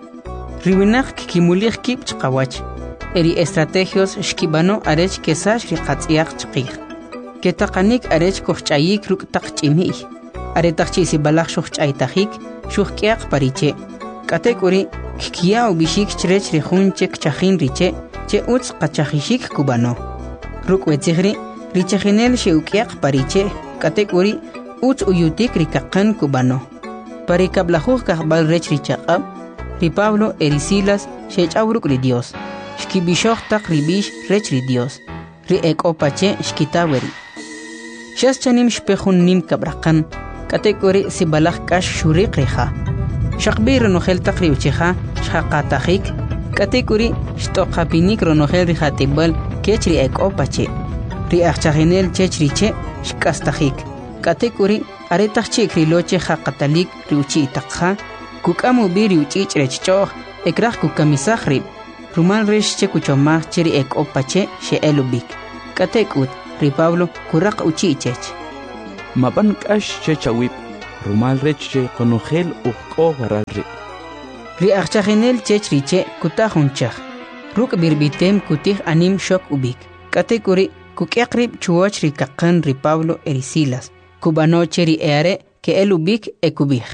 A: Riwinak kikimulich kip chqawach. Eri estrategios shkibano arech kesash ri qatziyaq chqig. Ketaqanik arech kohchayik ruk taqchimi. Aretaqchi si balaj shuchaytajik shuhkiaq pariche. Katekuri kikia ubishik chrech ri jun chek chajin riche che utz qachajishik kubano. Rukwetsigri, Richajinel sheukiak pariche, katekuri, uts uyutik rikakan kubano. Parikablajuj kahbal rech richaqab, ri Pablo erisilas shechauruk ri Dios. Shkibishoj tak ribish rech ri Dios. Ri ekopache shkitaweri. Shas chanim shpejun nim kabrakan, katekuri sibalaj kash shurik riha. Shakbi ronogel tak ri ucheja, shaqatajik, katekuri shtoqapinik ronogel rihatibal, Kechri ek opache. Ri achchaginel chechriche shkastajik. Katekuri aretachchik riloche haqatalik riuchi itakha. Kukamu biri uchich rechchoh ekraj kukamisajri. rumal resh che kuchomach chiri ek opache she elubik. Katekut, ri Pablo kurak uchichech.
F: Maban kash che chawip, rumal rech che konogel ukko waralri.
A: Ri achachinel chech riche kutahunchach. Ruk birbitem kutih anim shok ubik. Katekuri kukekrib chuoch ri kakan ri Pablo erisilas. Kubano cheri eare ke elubik ekubik.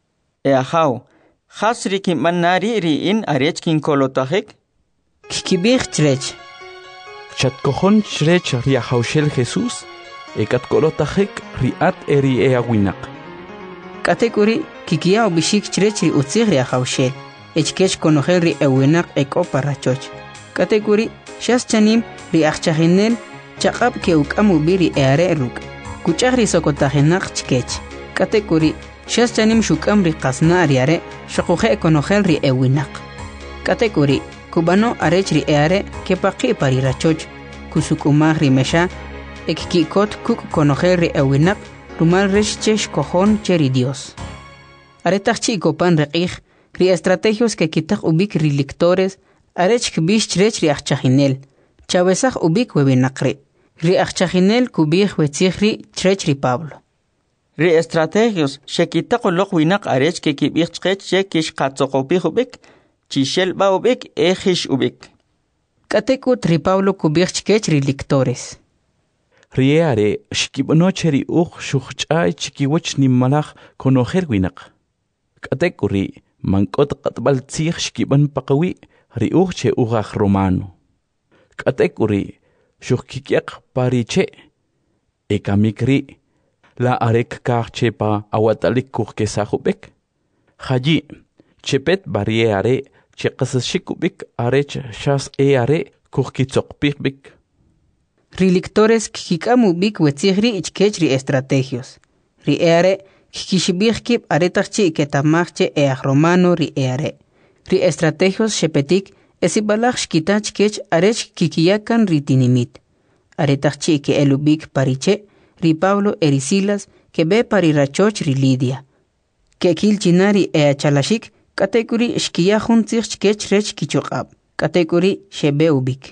D: Eahau, hasri kim manari ri in arech kin kolotahik?
A: Kikibik chrech.
F: Chatkohon chrech riahaushel Jesus, ekat kolotahik riat eri eawinak.
A: Katekuri kikia obishik chrech ri utzig riahaushel. Echkech konogel ri ewinak eko parachoch. Katekuri shas chanim ri achachinel chaqab ke ukamu biri eare ruk. Kuchag ri sokotajenak chkech. Katekuri shas chanim shukam ri qasna ariare shokuje konogel ri ewinak. Katekuri kubano arech ri eare ke paqi parirachoch kusukumag ri mesha ekkikot kuk konogel ri ewinak rumal resh chesh kojon cheri Dios. Aretach chico pan reqij ri estrategios que kitak ubik ri lectores arech kbish chrech ri achachinel chavesaj ubik webinakri ri achachinel kubij wetzigri chrech ri Pablo.
D: Ri estrategios shekitak ulok winak arech ke kibich chrech che kish qatzokopij ubik chishel ba ubik ejish ubik.
A: Katekut ri Pablo kubij chkech ri lectores.
F: Riare shkibono cheri uch shuchchay chikiwach nimmalach konogel winak. Katekuri mankot qatbal tzig shkiban paqawi ri uch che ugach romano. Katekuri shukkikiak pariche ekamikri la arek karche pa awatalik kurke sahubek. Haji chepet barriere che qasashikubik arech shas e are kurkitzokpikbik.
A: Ri lectores kikamu bik wetzigri ichkech ri estrategios. Ri eare kikishibikip aretachchi ketamachche each romano ri eare. Ri estrategios shepetik esibalach shkitach kech arech kikiyakan ri tinimit. Aretachchi ke elubik pariche ri Pablo erisilas ke be parirachoch ri Lidia. Ke kilchinari ea chalashik katekuri shkiyahun tzich kech rech kichokab. Katekuri shebe ubik.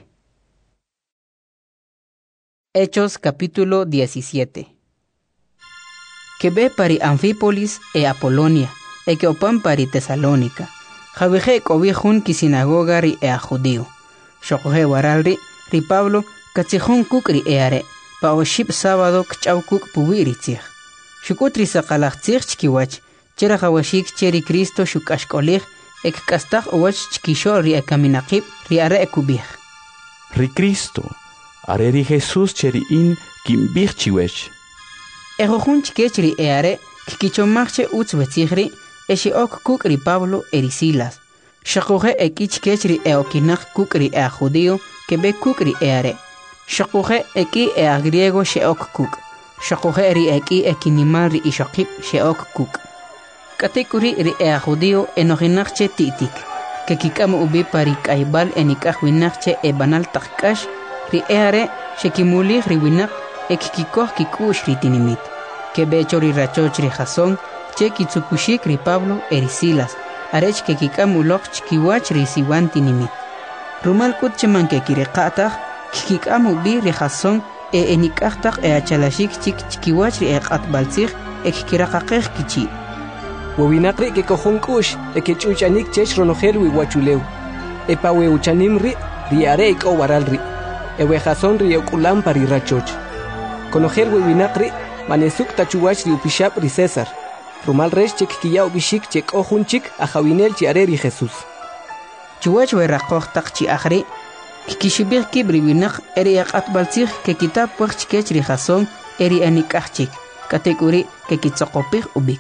A: Hechos capítulo diecisiete. Que ve pari Anfípolis e Apolonia, e que opan pari Tesalónica. Javije cobijun ki sinagoga ri e a judío. Shokoje waralri, ri Pablo, katsijun kuk ri eare, pa oship sábado kchaw kuk puwiri tzig. Shukutri sakalach tzig chkiwach, chera jawashik cheri Cristo shukashkolig, ek kastak owach chkisho ri e kaminakib ri are e kubij.
F: Ri Cristo. Areri Jesus cheri in kimbich chiwech.
A: Ejojun chkech ri eare, kikichomachche utz wetzigri, eshi ok kuk ri Pablo erisilas. Shakoje eki chkech ri eokinak kuk ri ea judío, que be kuk ri eare. Shakoje eki ea griego she ok kuk. Shakoje ri eki ekinimal ri ishokip she ok kuk. Katekuri ri ea judío enoginakche titik, que kikamu ubi pari kaibal enikaj winakche e banal takkash, ri eare shekimuli riwinak ekkikoh kikush ri tinimit. Que becho ri rachoch ri Jasón, che kitsukushik ri Pablo erisilas, arech que kikamulok chkiwach ri siwan tinimit. Rumal kut cheman que kireqatach, kikikamu bi ri Jasón e enikachtak e achalashik chik chkiwach ri eqatbalzig ekkiraqaqej kichi.
C: Wawinakri que cojon kush e que chuchanik chech ronojel wi wachuleu. E pa we uchanim ri ri are iko waral ri. Ewe Jasón ri okulam pari rachoch. Konogel webinakri manesuk tachuwach ri upishap ri César. Rumal resh chek kiya ubishik chek ojun chik a jawinel chi areri Jesús.
A: Chuwach we rakoch tak chi akhri kikishibir kibri winak eri aqatbalzig ke kitab puch chkech ri Jasón eri anikachik. Katekuri ke kitsokopig ubik.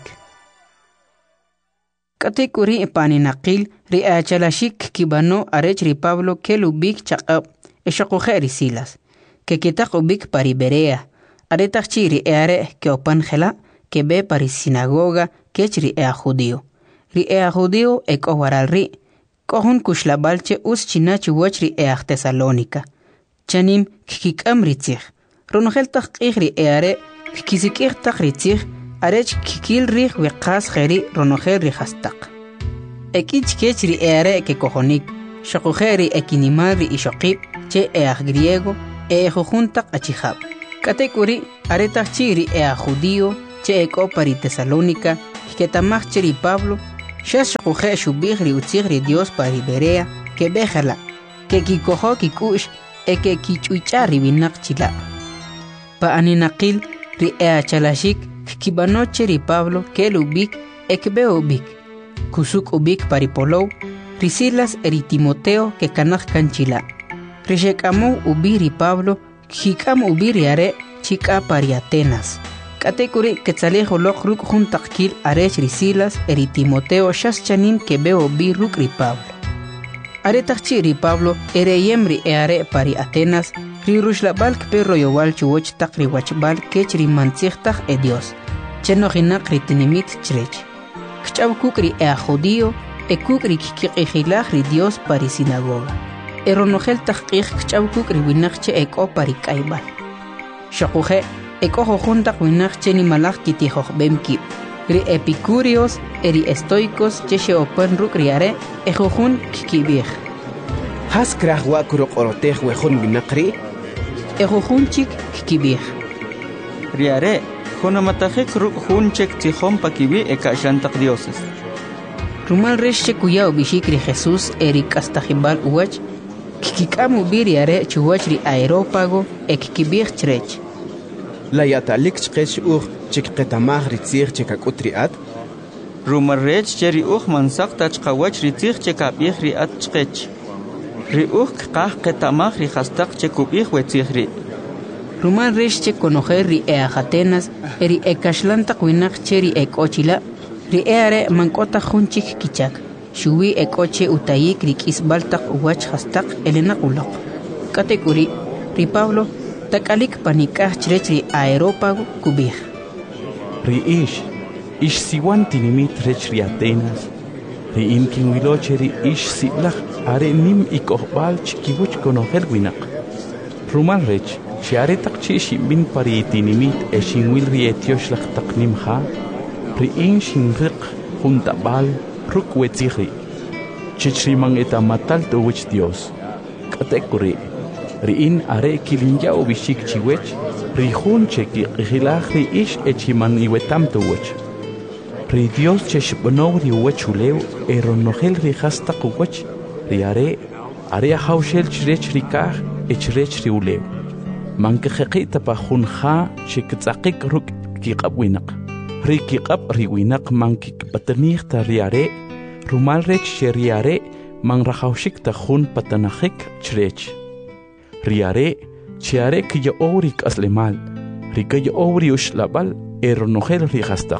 A: Katekuri paninaqil ri achalashik kibano arech ri Pablo kelubik chaqab eshokuje erisilas, que kitak ubik pari Berea, aretachchi ri eare que opan gela, que be pari sinagoga kech ri ea judío. Ri ea judío ek owaral ri, kohun kushlabalche us chinachi wach ri ea Tesalónica. Chanim kikikam ritzig, ronogel taqig ri eare, kikizikir tak ritzig, arech kikil ri weqas geri ronogel ri hastak. Ekich kech ri eare que kohonik, Shakujeri ekinimari ishokip che eah griego e jujuntak achihab. Katekuri aretach chiri ea judío che eko pari Tesalónica que tamach chiri Pablo shas shakuje shubigri utzigri Dios pari Berea que bejala que kikojo kikush e que kichuichari binak chila. Pa aninakil ri ea chalashik kibano chiri Pablo que lubik ekbe ubik kusuk ubik pari Polou Risilas eri Timoteo que kanach kanchila. Rishekamo ubiri Pablo Hikam ubiri are chica pari Atenas. Katekuri quetzalejo lochruk juntakil arech Risilas eri Timoteo shas chanin que veo biruk ri Pablo. Are tachiri Pablo ere yemri e are pari Atenas ri rushlabalk perro yowal chuoch takri wachbal kechri manzichtach e Dios. Cheno hinak ri tinimit chrech. Kchav kukri e a judío e kukri kikikilach ri Dios pari sinagoga. Eronogel tahqiq kchav kukri winakche eko pari kaibal. Shakuje eko jojuntak winakche ni malach kitijoj bemkib. Ri epicúreos eri estoicos cheshe open rukriare e jojun kikibij.
I: Has krah wakuro orotej wejun winakri?
A: E jojun chik kikibij.
D: Riare, jonamatajek ruk junchek tijom pakibi e kashantak dioses.
A: Rumal reshe kuyao bishikri Jesús eri kastajibal uwach kikikamu biri are chuwach ri aerópago e kikibij chrech.
I: La yatalik chqech ur chik qetamaj ritzir chikakut riat?
D: Rumar rech cheri uj mansak tachqawach ritzir chikabij riat chqech. Ri uj kqaj qetamaj ri hastak chikubij wetzij ri.
A: Rumal reshe konojer ri eajatenas eri ekashlantak winak cheri ekochila ri eare mankota junchik kichak. Shuwi ekoche utayik ri kisbaltak uwach hastak elenak ulok. Katekuri ri Pablo takalik panikah chrech ri aerópago kubij.
F: Ri ish, ish siwan tinimit rech ri Atenas. Ri imkin wiloche ri ish siblach are nim ikohbal chikibuch konohel winak. Rumal rech, shi are tak chi shimbin pari tinimit e shinwil ri etiosh lach tak nimha. Ri in shinriq juntabal ruk wetzigri. Chichriman etamatal to wich Dios. Katekuri. Riin are kilinja o bishik chiwech. Rihun cheki rilach ri ish echiman iwetam to wich. Ri Dios cheshbono ri wechuleu eronogel ri hasta kuwech. Ri are are haushel chrech rikah echrech ri uleu. Mankejeki tapajunja chektzakik ruk kiqabwinak. Ri kiqab ri winak mankik patanir ta riare. Rumal rech sheriare man rahaushik ta jun patanajik chrech. Riare chiare que yo orik aslemal. Rika yo obri ushlabal eronogel rihastak.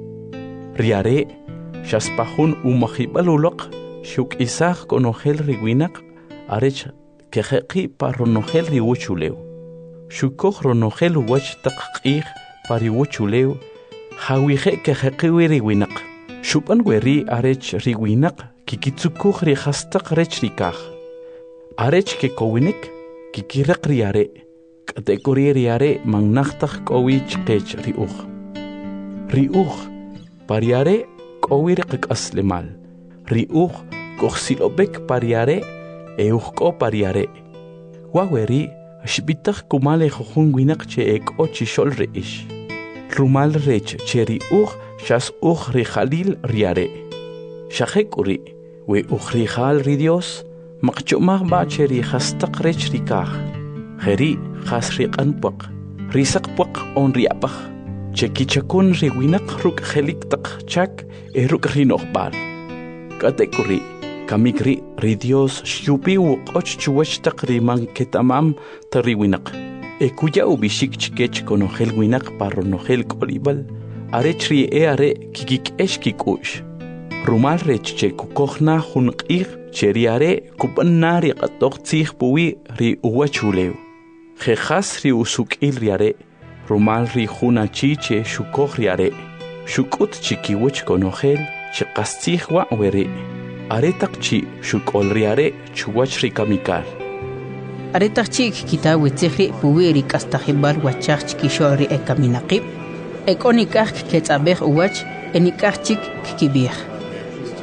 F: Riare shaspahun umahibalulok shuk isach konogel riwinak arech kejeki paronogel riwuchuleu. Shukoj ronogel wach takqih pariwuchuleu. Hawije kejeki riwinak. Shupan weri arech riwinak kikitsukuj rihastak rech rikaj. Arech ke kowinik kikiraq riare. Katekuri riare mangnachtak kowich kech riuj. Riuj pariare kowiriq aslemal. Riuj kohsilobek pariare euko pariare. Waweri shbitak kumale jojun winak che ek ochi shol reish. Rumal rech che riuj shas uj rijalil riare. Shajekuri we uj rijal ri Dios. Maqchumah ba cheri hastak rech rikah. Heri khas riqan puq. Risak puq on riapah. Chekichakun riwinak ruk helik tak chak e ruk rinohbal. Katekuri kamikri ri Dios shupi uqoch chuwach tak riman ketamam tariwinak. E kuya ubishik chikech konogel winak paronogel kolibal. Arech ri e are kikik eshkikush. Rumal rech che kukohna hunqir cheriare kupanari qatok tsih puwi ri uwachuleu. Jejas ri usukil riare. Rumal ri juna chiche shukoj riare. Shukut chikiwich konogel chikastihwa were. Aretak chi shukol riare chuwach ri kamikal.
A: Aretak chik kitawi tsihri puwi ri kastajibal wachach chikishol ri ekaminaqib. Ekonikaj ketzabej uwach enikaj chik kikibij.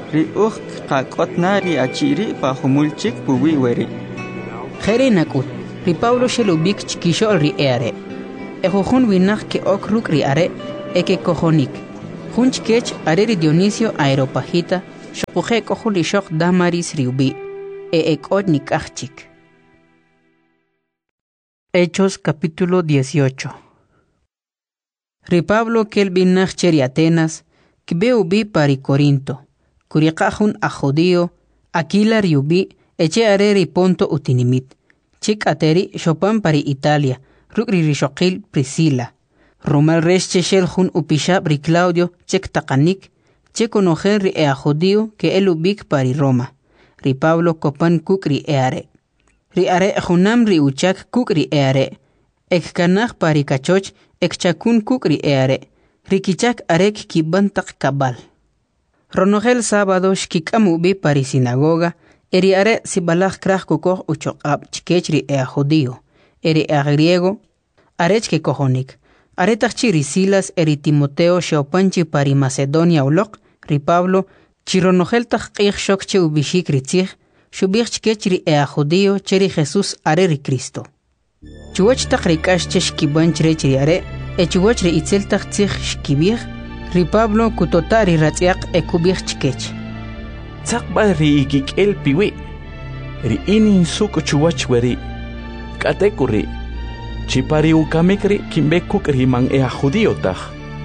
D: ri uq qaq'otna ri achiri pa humulchik puwi weri.
A: Jere nakut, ri Pablo shelubik chikishol ri eare. Ejojun winak ke ok ruk ri are, eke kojonik. Junch kech are ri Dionisio Aeropagita, shokuje kohuli shok damaris riubi, e ekot nikachik. Hechos capítulo dieciocho. Ri Pablo kel binach cheri Atenas, kbe ubi pari Corinto, kuriqahun a judío, Aquila riubi, eche are ri Ponto utinimit, chik ateri shopan pari Italia, rukri rishokil Priscila, Romal resche shelhun upishab ri Claudio, chek takanik, che conojer ri ea judío que el ubik pari Roma, ri Pablo copan kuk ri eare. Ri are junam ri uchak kuk ri eare, ek kanach pari kachoch ek chakun kuk ri eare, ri kichak arek kibantak kabal. Ronogel sábado shkikam ubi pari sinagoga, eri are sibalach krach kukoh uchokab chikech ri ea judío, eri ea griego, arech ke kohonik. Aretach ri Silas eri Timoteo sheopanchi pari Macedonia ulok, ri Pablo, chironogel tach qich shok che ubishik ri tzich, shubich chikech ri ea judío cheri Jesús are ri Cristo. Chuwach tach ri kash che shkibanch rech ri are, e chuwach ri itzel tach tzich shkibich, ri Pablo kutotari ratziak e kubich chikech.
F: Tzakba ri ikik el piwi, ri inin suk chuwach weri, katekuri, chipari ukamikri kimbekuk riman ea judío taj.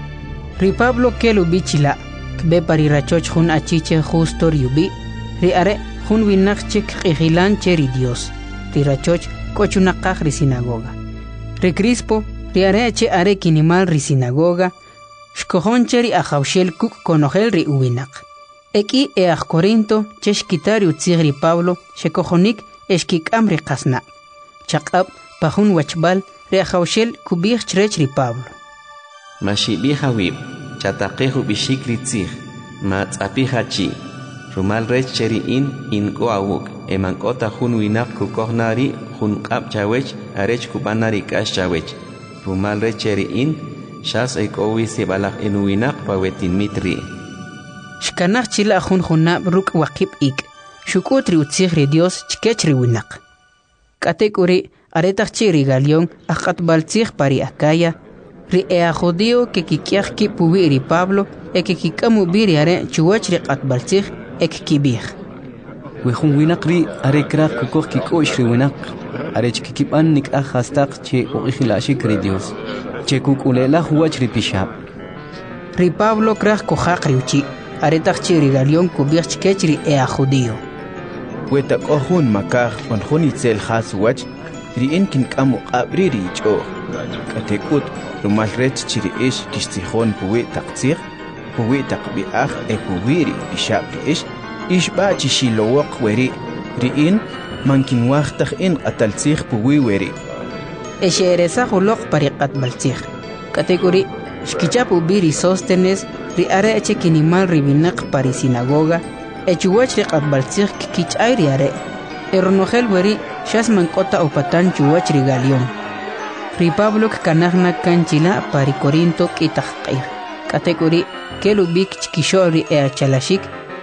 A: Ri Pablo kelu bichila, kbe pari rachoch jun achiche justo riubi, ri are jun winak chik ijilan cheri Dios, ri rachoch kochunakaj ri sinagoga. Ri Crispo, ri are che are kinimal ri sinagoga, shkojon cheri ajaushel kuk konogel ri uwinak. Eki eaj Corinto cheshkitari utzig ri Pablo, shekojonik eshkikam ri kasna. Chakab pajun wachbal ri ajaushel kubich chrech ri Pablo.
J: Mashibija wib, chatakeju bishik ri tzig, matzapija chi, rumal rech cheri in in goawuk, emankota jun winak kukohnari jun kap chawech, arech kubanari kash chawech, rumal rech cheri in, shas ekowi sebalak en winak pawetin mitri.
A: Shkanach chila jun junab ruk wakib ik, shukut ri utzig ri Dios chikech ri winak. Katekuri aretach chiri galion akat baltzig pari Acaya, ri ea judío que kikiach ki puwi ri Pablo, e que kikamu biri are chuwach ri kat baltzig ek kibich.
K: Wejun winak ri are krak kukoh kikosh ri winak, are chkikipan nik ajastak che uichilashik ri Dios, che kukulela huwach ri pishab.
A: Ri Pablo krak kohak ri uchi, aretach chiri galion kubich chikech ri ea judío.
I: Weta kohun makaj on jun itzel has wach, ri inkin kamu abri ri cho, katekut rumal rech chiri ish kistihon puwi takzir, puwi takbi ach e puwiri bishab ri ish, ish ba chishilowok weri, ri in mankin wachtach in atalzir puwi weri.
A: Eshe eresa hulok pariqat balzir, kategori shkichap ubiri sostenes, ri are eche kinimal ribinak pari sinagoga, echuwach ri qat balzir kikich ay ri are, eronogel weri shas mankota upatan chuwach ri galion. Ri Pablo kanagna kanchila pari Corinto kitaqqir, kategori kelubik chikisho ri ea chalashik,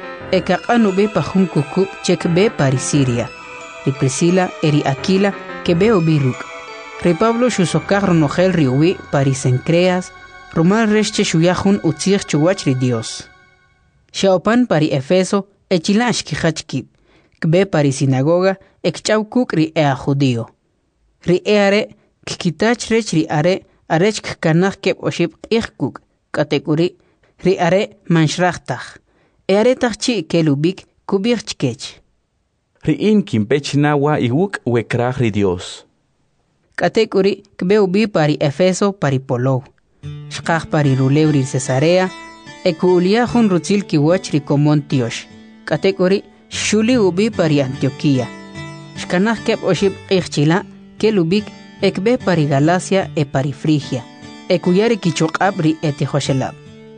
A: e kaqanu be pajun kukub chek be pari Siria, ri Priscila eri Aquila que be obiruk. Ri Pablo shusokar ronogel ri uwi pari Sencreas, rumal resche shuyahun utzig chuwach ri Dios. Shaopan pari Efeso echilash kijachkib, kbe pari sinagoga ekchaukuk ri ea judío. Ri eare kikitach rech ri are arech kanach keb oshib ichkuk, kategori ri are manshrachtach. Eare tachchi kelubik kubich chkech.
F: Ri in kimpech nawa iwuk wekrach ri Dios.
A: Kategori kbe ubi pari Efeso pari Polou. Shkach pari Ruleu ri Cesarea, ekuulia jun rutzil kiwach ri Komon Tiosh. Kategori shuli ubi pari Antioquia. Shkanach keb oshib ichchila kelubik ekbe pari Galacia e pari Frigia, ekuyari kichokab ri etihoshelab.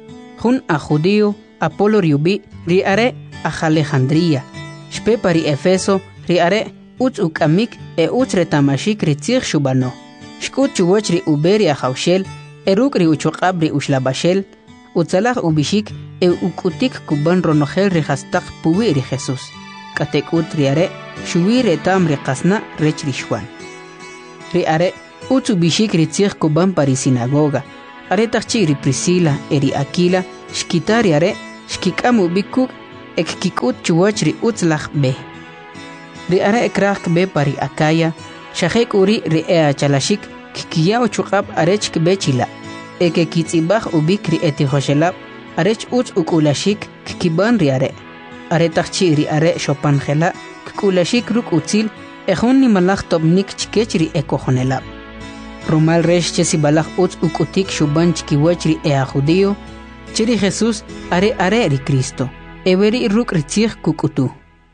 A: Jun a judío, Apolo riubi, ri are a Alejandría, shpe pari Efeso, ri are utz ukamik e utz retamashik ri tzig shubano. Shkut chuwach ri uberi a jaushel, eruk ri uchokab ri ushlabashel, utzalach ubishik e ukutik kuban ronogel ri hastak puwi ri Jesus. Katek ut ri are shuwi re tam ri qasna rech ri shwan. Ri are utsu bishik ri tzig kuban pari sinagoga. Are takchi ri Priscila e ri Aquila shkitari are shkikamu bikuk ek kikut chuwach ri utzlach be. Ri are ekrak be pari Akaya shahek uri ri ea chalashik kikiyao chukab arech be chila. Eke kitzibach ubik ri eti hoshelab arech utz ukulashik kikiban ri are. Are takchi ri are shopanjela kukulashik ruk utzil ejun ni malach tobnik chikech ri ekojonelab. Rumal resh chesi balach utz ukutik shuban chikiwach ri ea judío chiri Jesús are are ri Cristo. Everi ruk ritzig kukutu.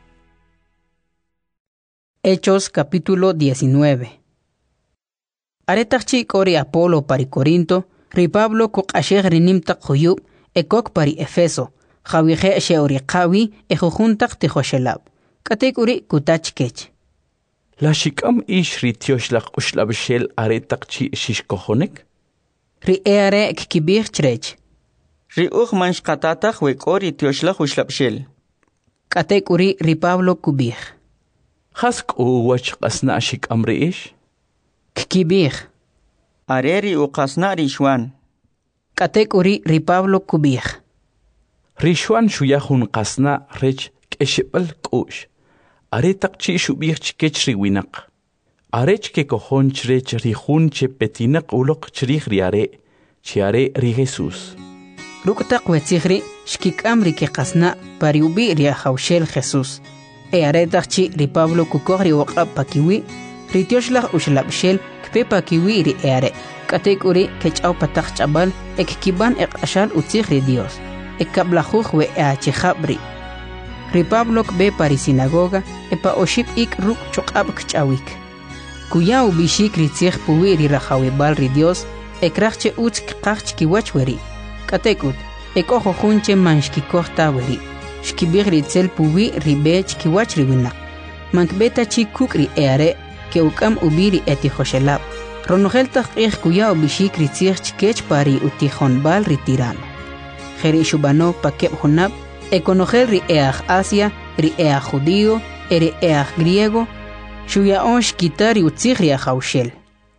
A: Hechos capítulo diecinueve. Are takchi kori Apolo pari Corinto, ri Pablo kuk asheg rinim tak huyub, ekok pari Efeso, Jawihe sheori qawi ejujuntak tihoshelab. Katek uri kutach kech.
F: La shikam ish ri tioslach ushlabshel are takchi shishkohonek?
A: Ri eare kikibir chrech.
D: Ri uch mansh katatach wekori tioslach ushlabshel.
A: Katek uri ri Pablo kubir.
F: Hask u wach qasna shikam ri ish?
A: Kikibir.
D: Are ri uqasna ri shwan.
A: Katek uri ri Pablo kubir.
F: Rishwan shuyahun qasna rech keshibal kush. Are takchi shubir chikech ri winak. Arech ke kohon chrech ri hun che petinak ulok chrich ri are. Chi are ri Jesus.
A: Ruktak wetzigri shkikam ri ke qasna pari ubi ri haushel Jesus. E are takchi ri Pablo kukori waqab pakiwi. Ri tioshlach ushlabshel kpe pakiwi ri are. Katek uri kechau patak chabal ek kiban ek ashal utzig ri Dios. Ek kablajuj we e achijabri. Ri Pablo kbe pari sinagoga epa oship ik ruk chokab kchawik. Kuyau bishik ri tzig puwi ri rajawibal ri Dios ekrachche utz kqachch kiwach weri. Katekut ek ojo junche manshkikoh taweri. Shkibir ri tzel puwi ri bech kiwach ri winak. Mankbeta chi kuk ri eare ke ukam ubiri eti hoshelab. Ronogel takich kuyau bishik ri tzig chkech pari utihon bal ri tirano. Jeri shubano pakeb honab ekonogel ri each Asia, ri each judío, ri each griego, shuya onsh kitari utzig ri achaushel.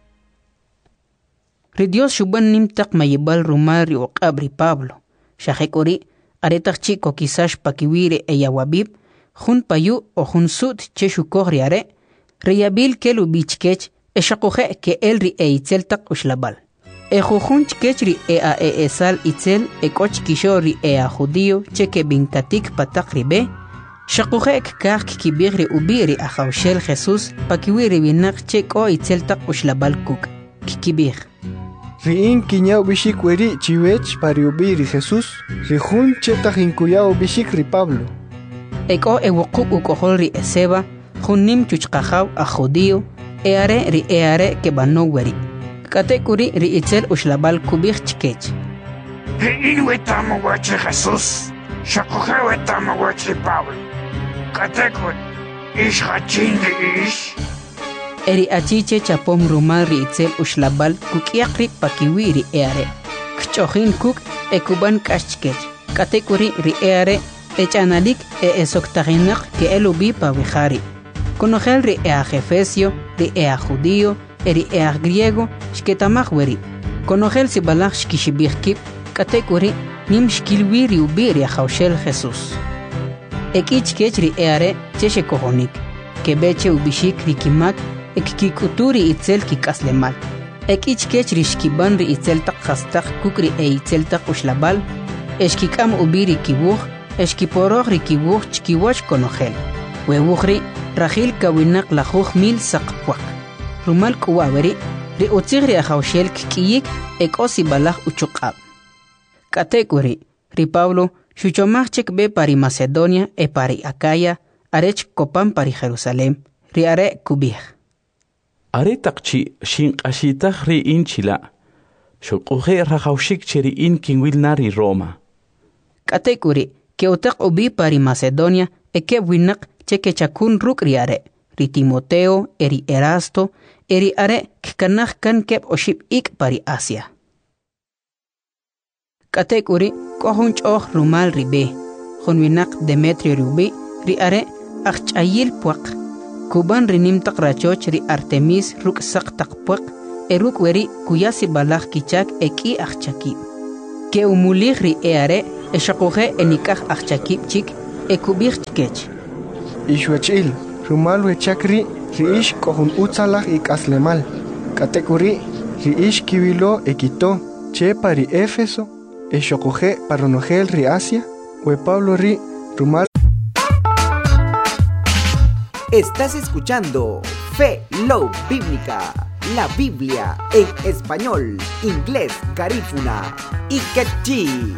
A: Ri Dios shuban nimtak mayibal rumar ri uqab ri Pablo. Shahekori, aretak chiko kisash pakiwire e yawabib, jun payu o jun sud che shukog ri are, ri yabil kelu bichkech, e shakuhe ke el ri e itzeltak ushlabal. E jujun chkech ri e a e esal itzel e koch kisho ri e a judío cheke bintatik patak ribe, shakuhe ek kach kibir ri ubi ri achaushel Jesus pakiwi ri binak chek o itzeltak ushlabal kuk. Kikibir.
E: Riin kinyao bishik weri chiwech pari ubi ri Jesus, ri jun chetach inkuyao bishik ri Pablo.
A: Eko e wukuk ukohol ri eseba, jun nim chuchkajaw a judío, e are ri e are ke bano weri. Katekuri ri itzel ushlabal kubir chkech.
L: Riin wetamo wachi Jesus, shakuhe wetamo wachi Pablo. Katekuri, ish hachin ri ish.
A: Eri achiche chapom rumal ri itzel ushlabal kukiak ri pakiwi ri eare. Kchochin kuk e kuban kashchkech. Katekuri ri eare echanalik e esoktaginak ke elubi pavijari. Konogel ri ea Efesio, ri ea judío, eri ea griego, shketamach weri. Konogel si balach shkishibirkip, katekuri nim shkilwiri ubiri achaushel Jesus. Ekich kech ri eare cheshe kohonik, kebeche ubishik ri kimak, ek kikuturi itzel kikaslemal. Ekich kech ri shkiban ri itzel tak khastak kukri e itzel tak ushlabal, eshkikam ubiri kibuch, eshkiporoch ri kibuch chkiwach konogel. Webuchri, rajil kawinak lajuj mil sakpwak. Rumal kuwaweri, ri utzig ri achaushel kikiyik ek osi balach uchukab. Katekuri, ri Pablo, shuchomach chek be pari Macedonia e pari Akaya, arech kopan pari Jerusalem, ri are kubih.
F: Are takchi shin ashitach ri inchila, shukuhe rajaushik cheri in kinwil nari Roma.
A: Katekuri, ke utak ubi pari Macedonia e ke winak cheke chakun ruk ri are, ri Timoteo, eri Erasto, eri are kkanach kan kep oship ik pari Asia. Katek uri kohun choh rumal ribe. Honwinak Demetrio rubi ri are achayil puak. Kuban rinim tak rachoch ri Artemis ruk sak tak puak. Eruk weri kuyasi balak kichak eki achaki. Ke umulih ri eare eshakohe enikah achakip chik ekubih chikech.
E: Ishwechil rumal wechakri ri ish kohun utsalah ik aslemal. Katekuri ri ish kiwilo ekito che pari Éfeso eshakohe paronogel ri Asia we Pablo ri rumal.
M: Estás escuchando Fe Low Bíblica, la Biblia en español, inglés, garífuna y quechí.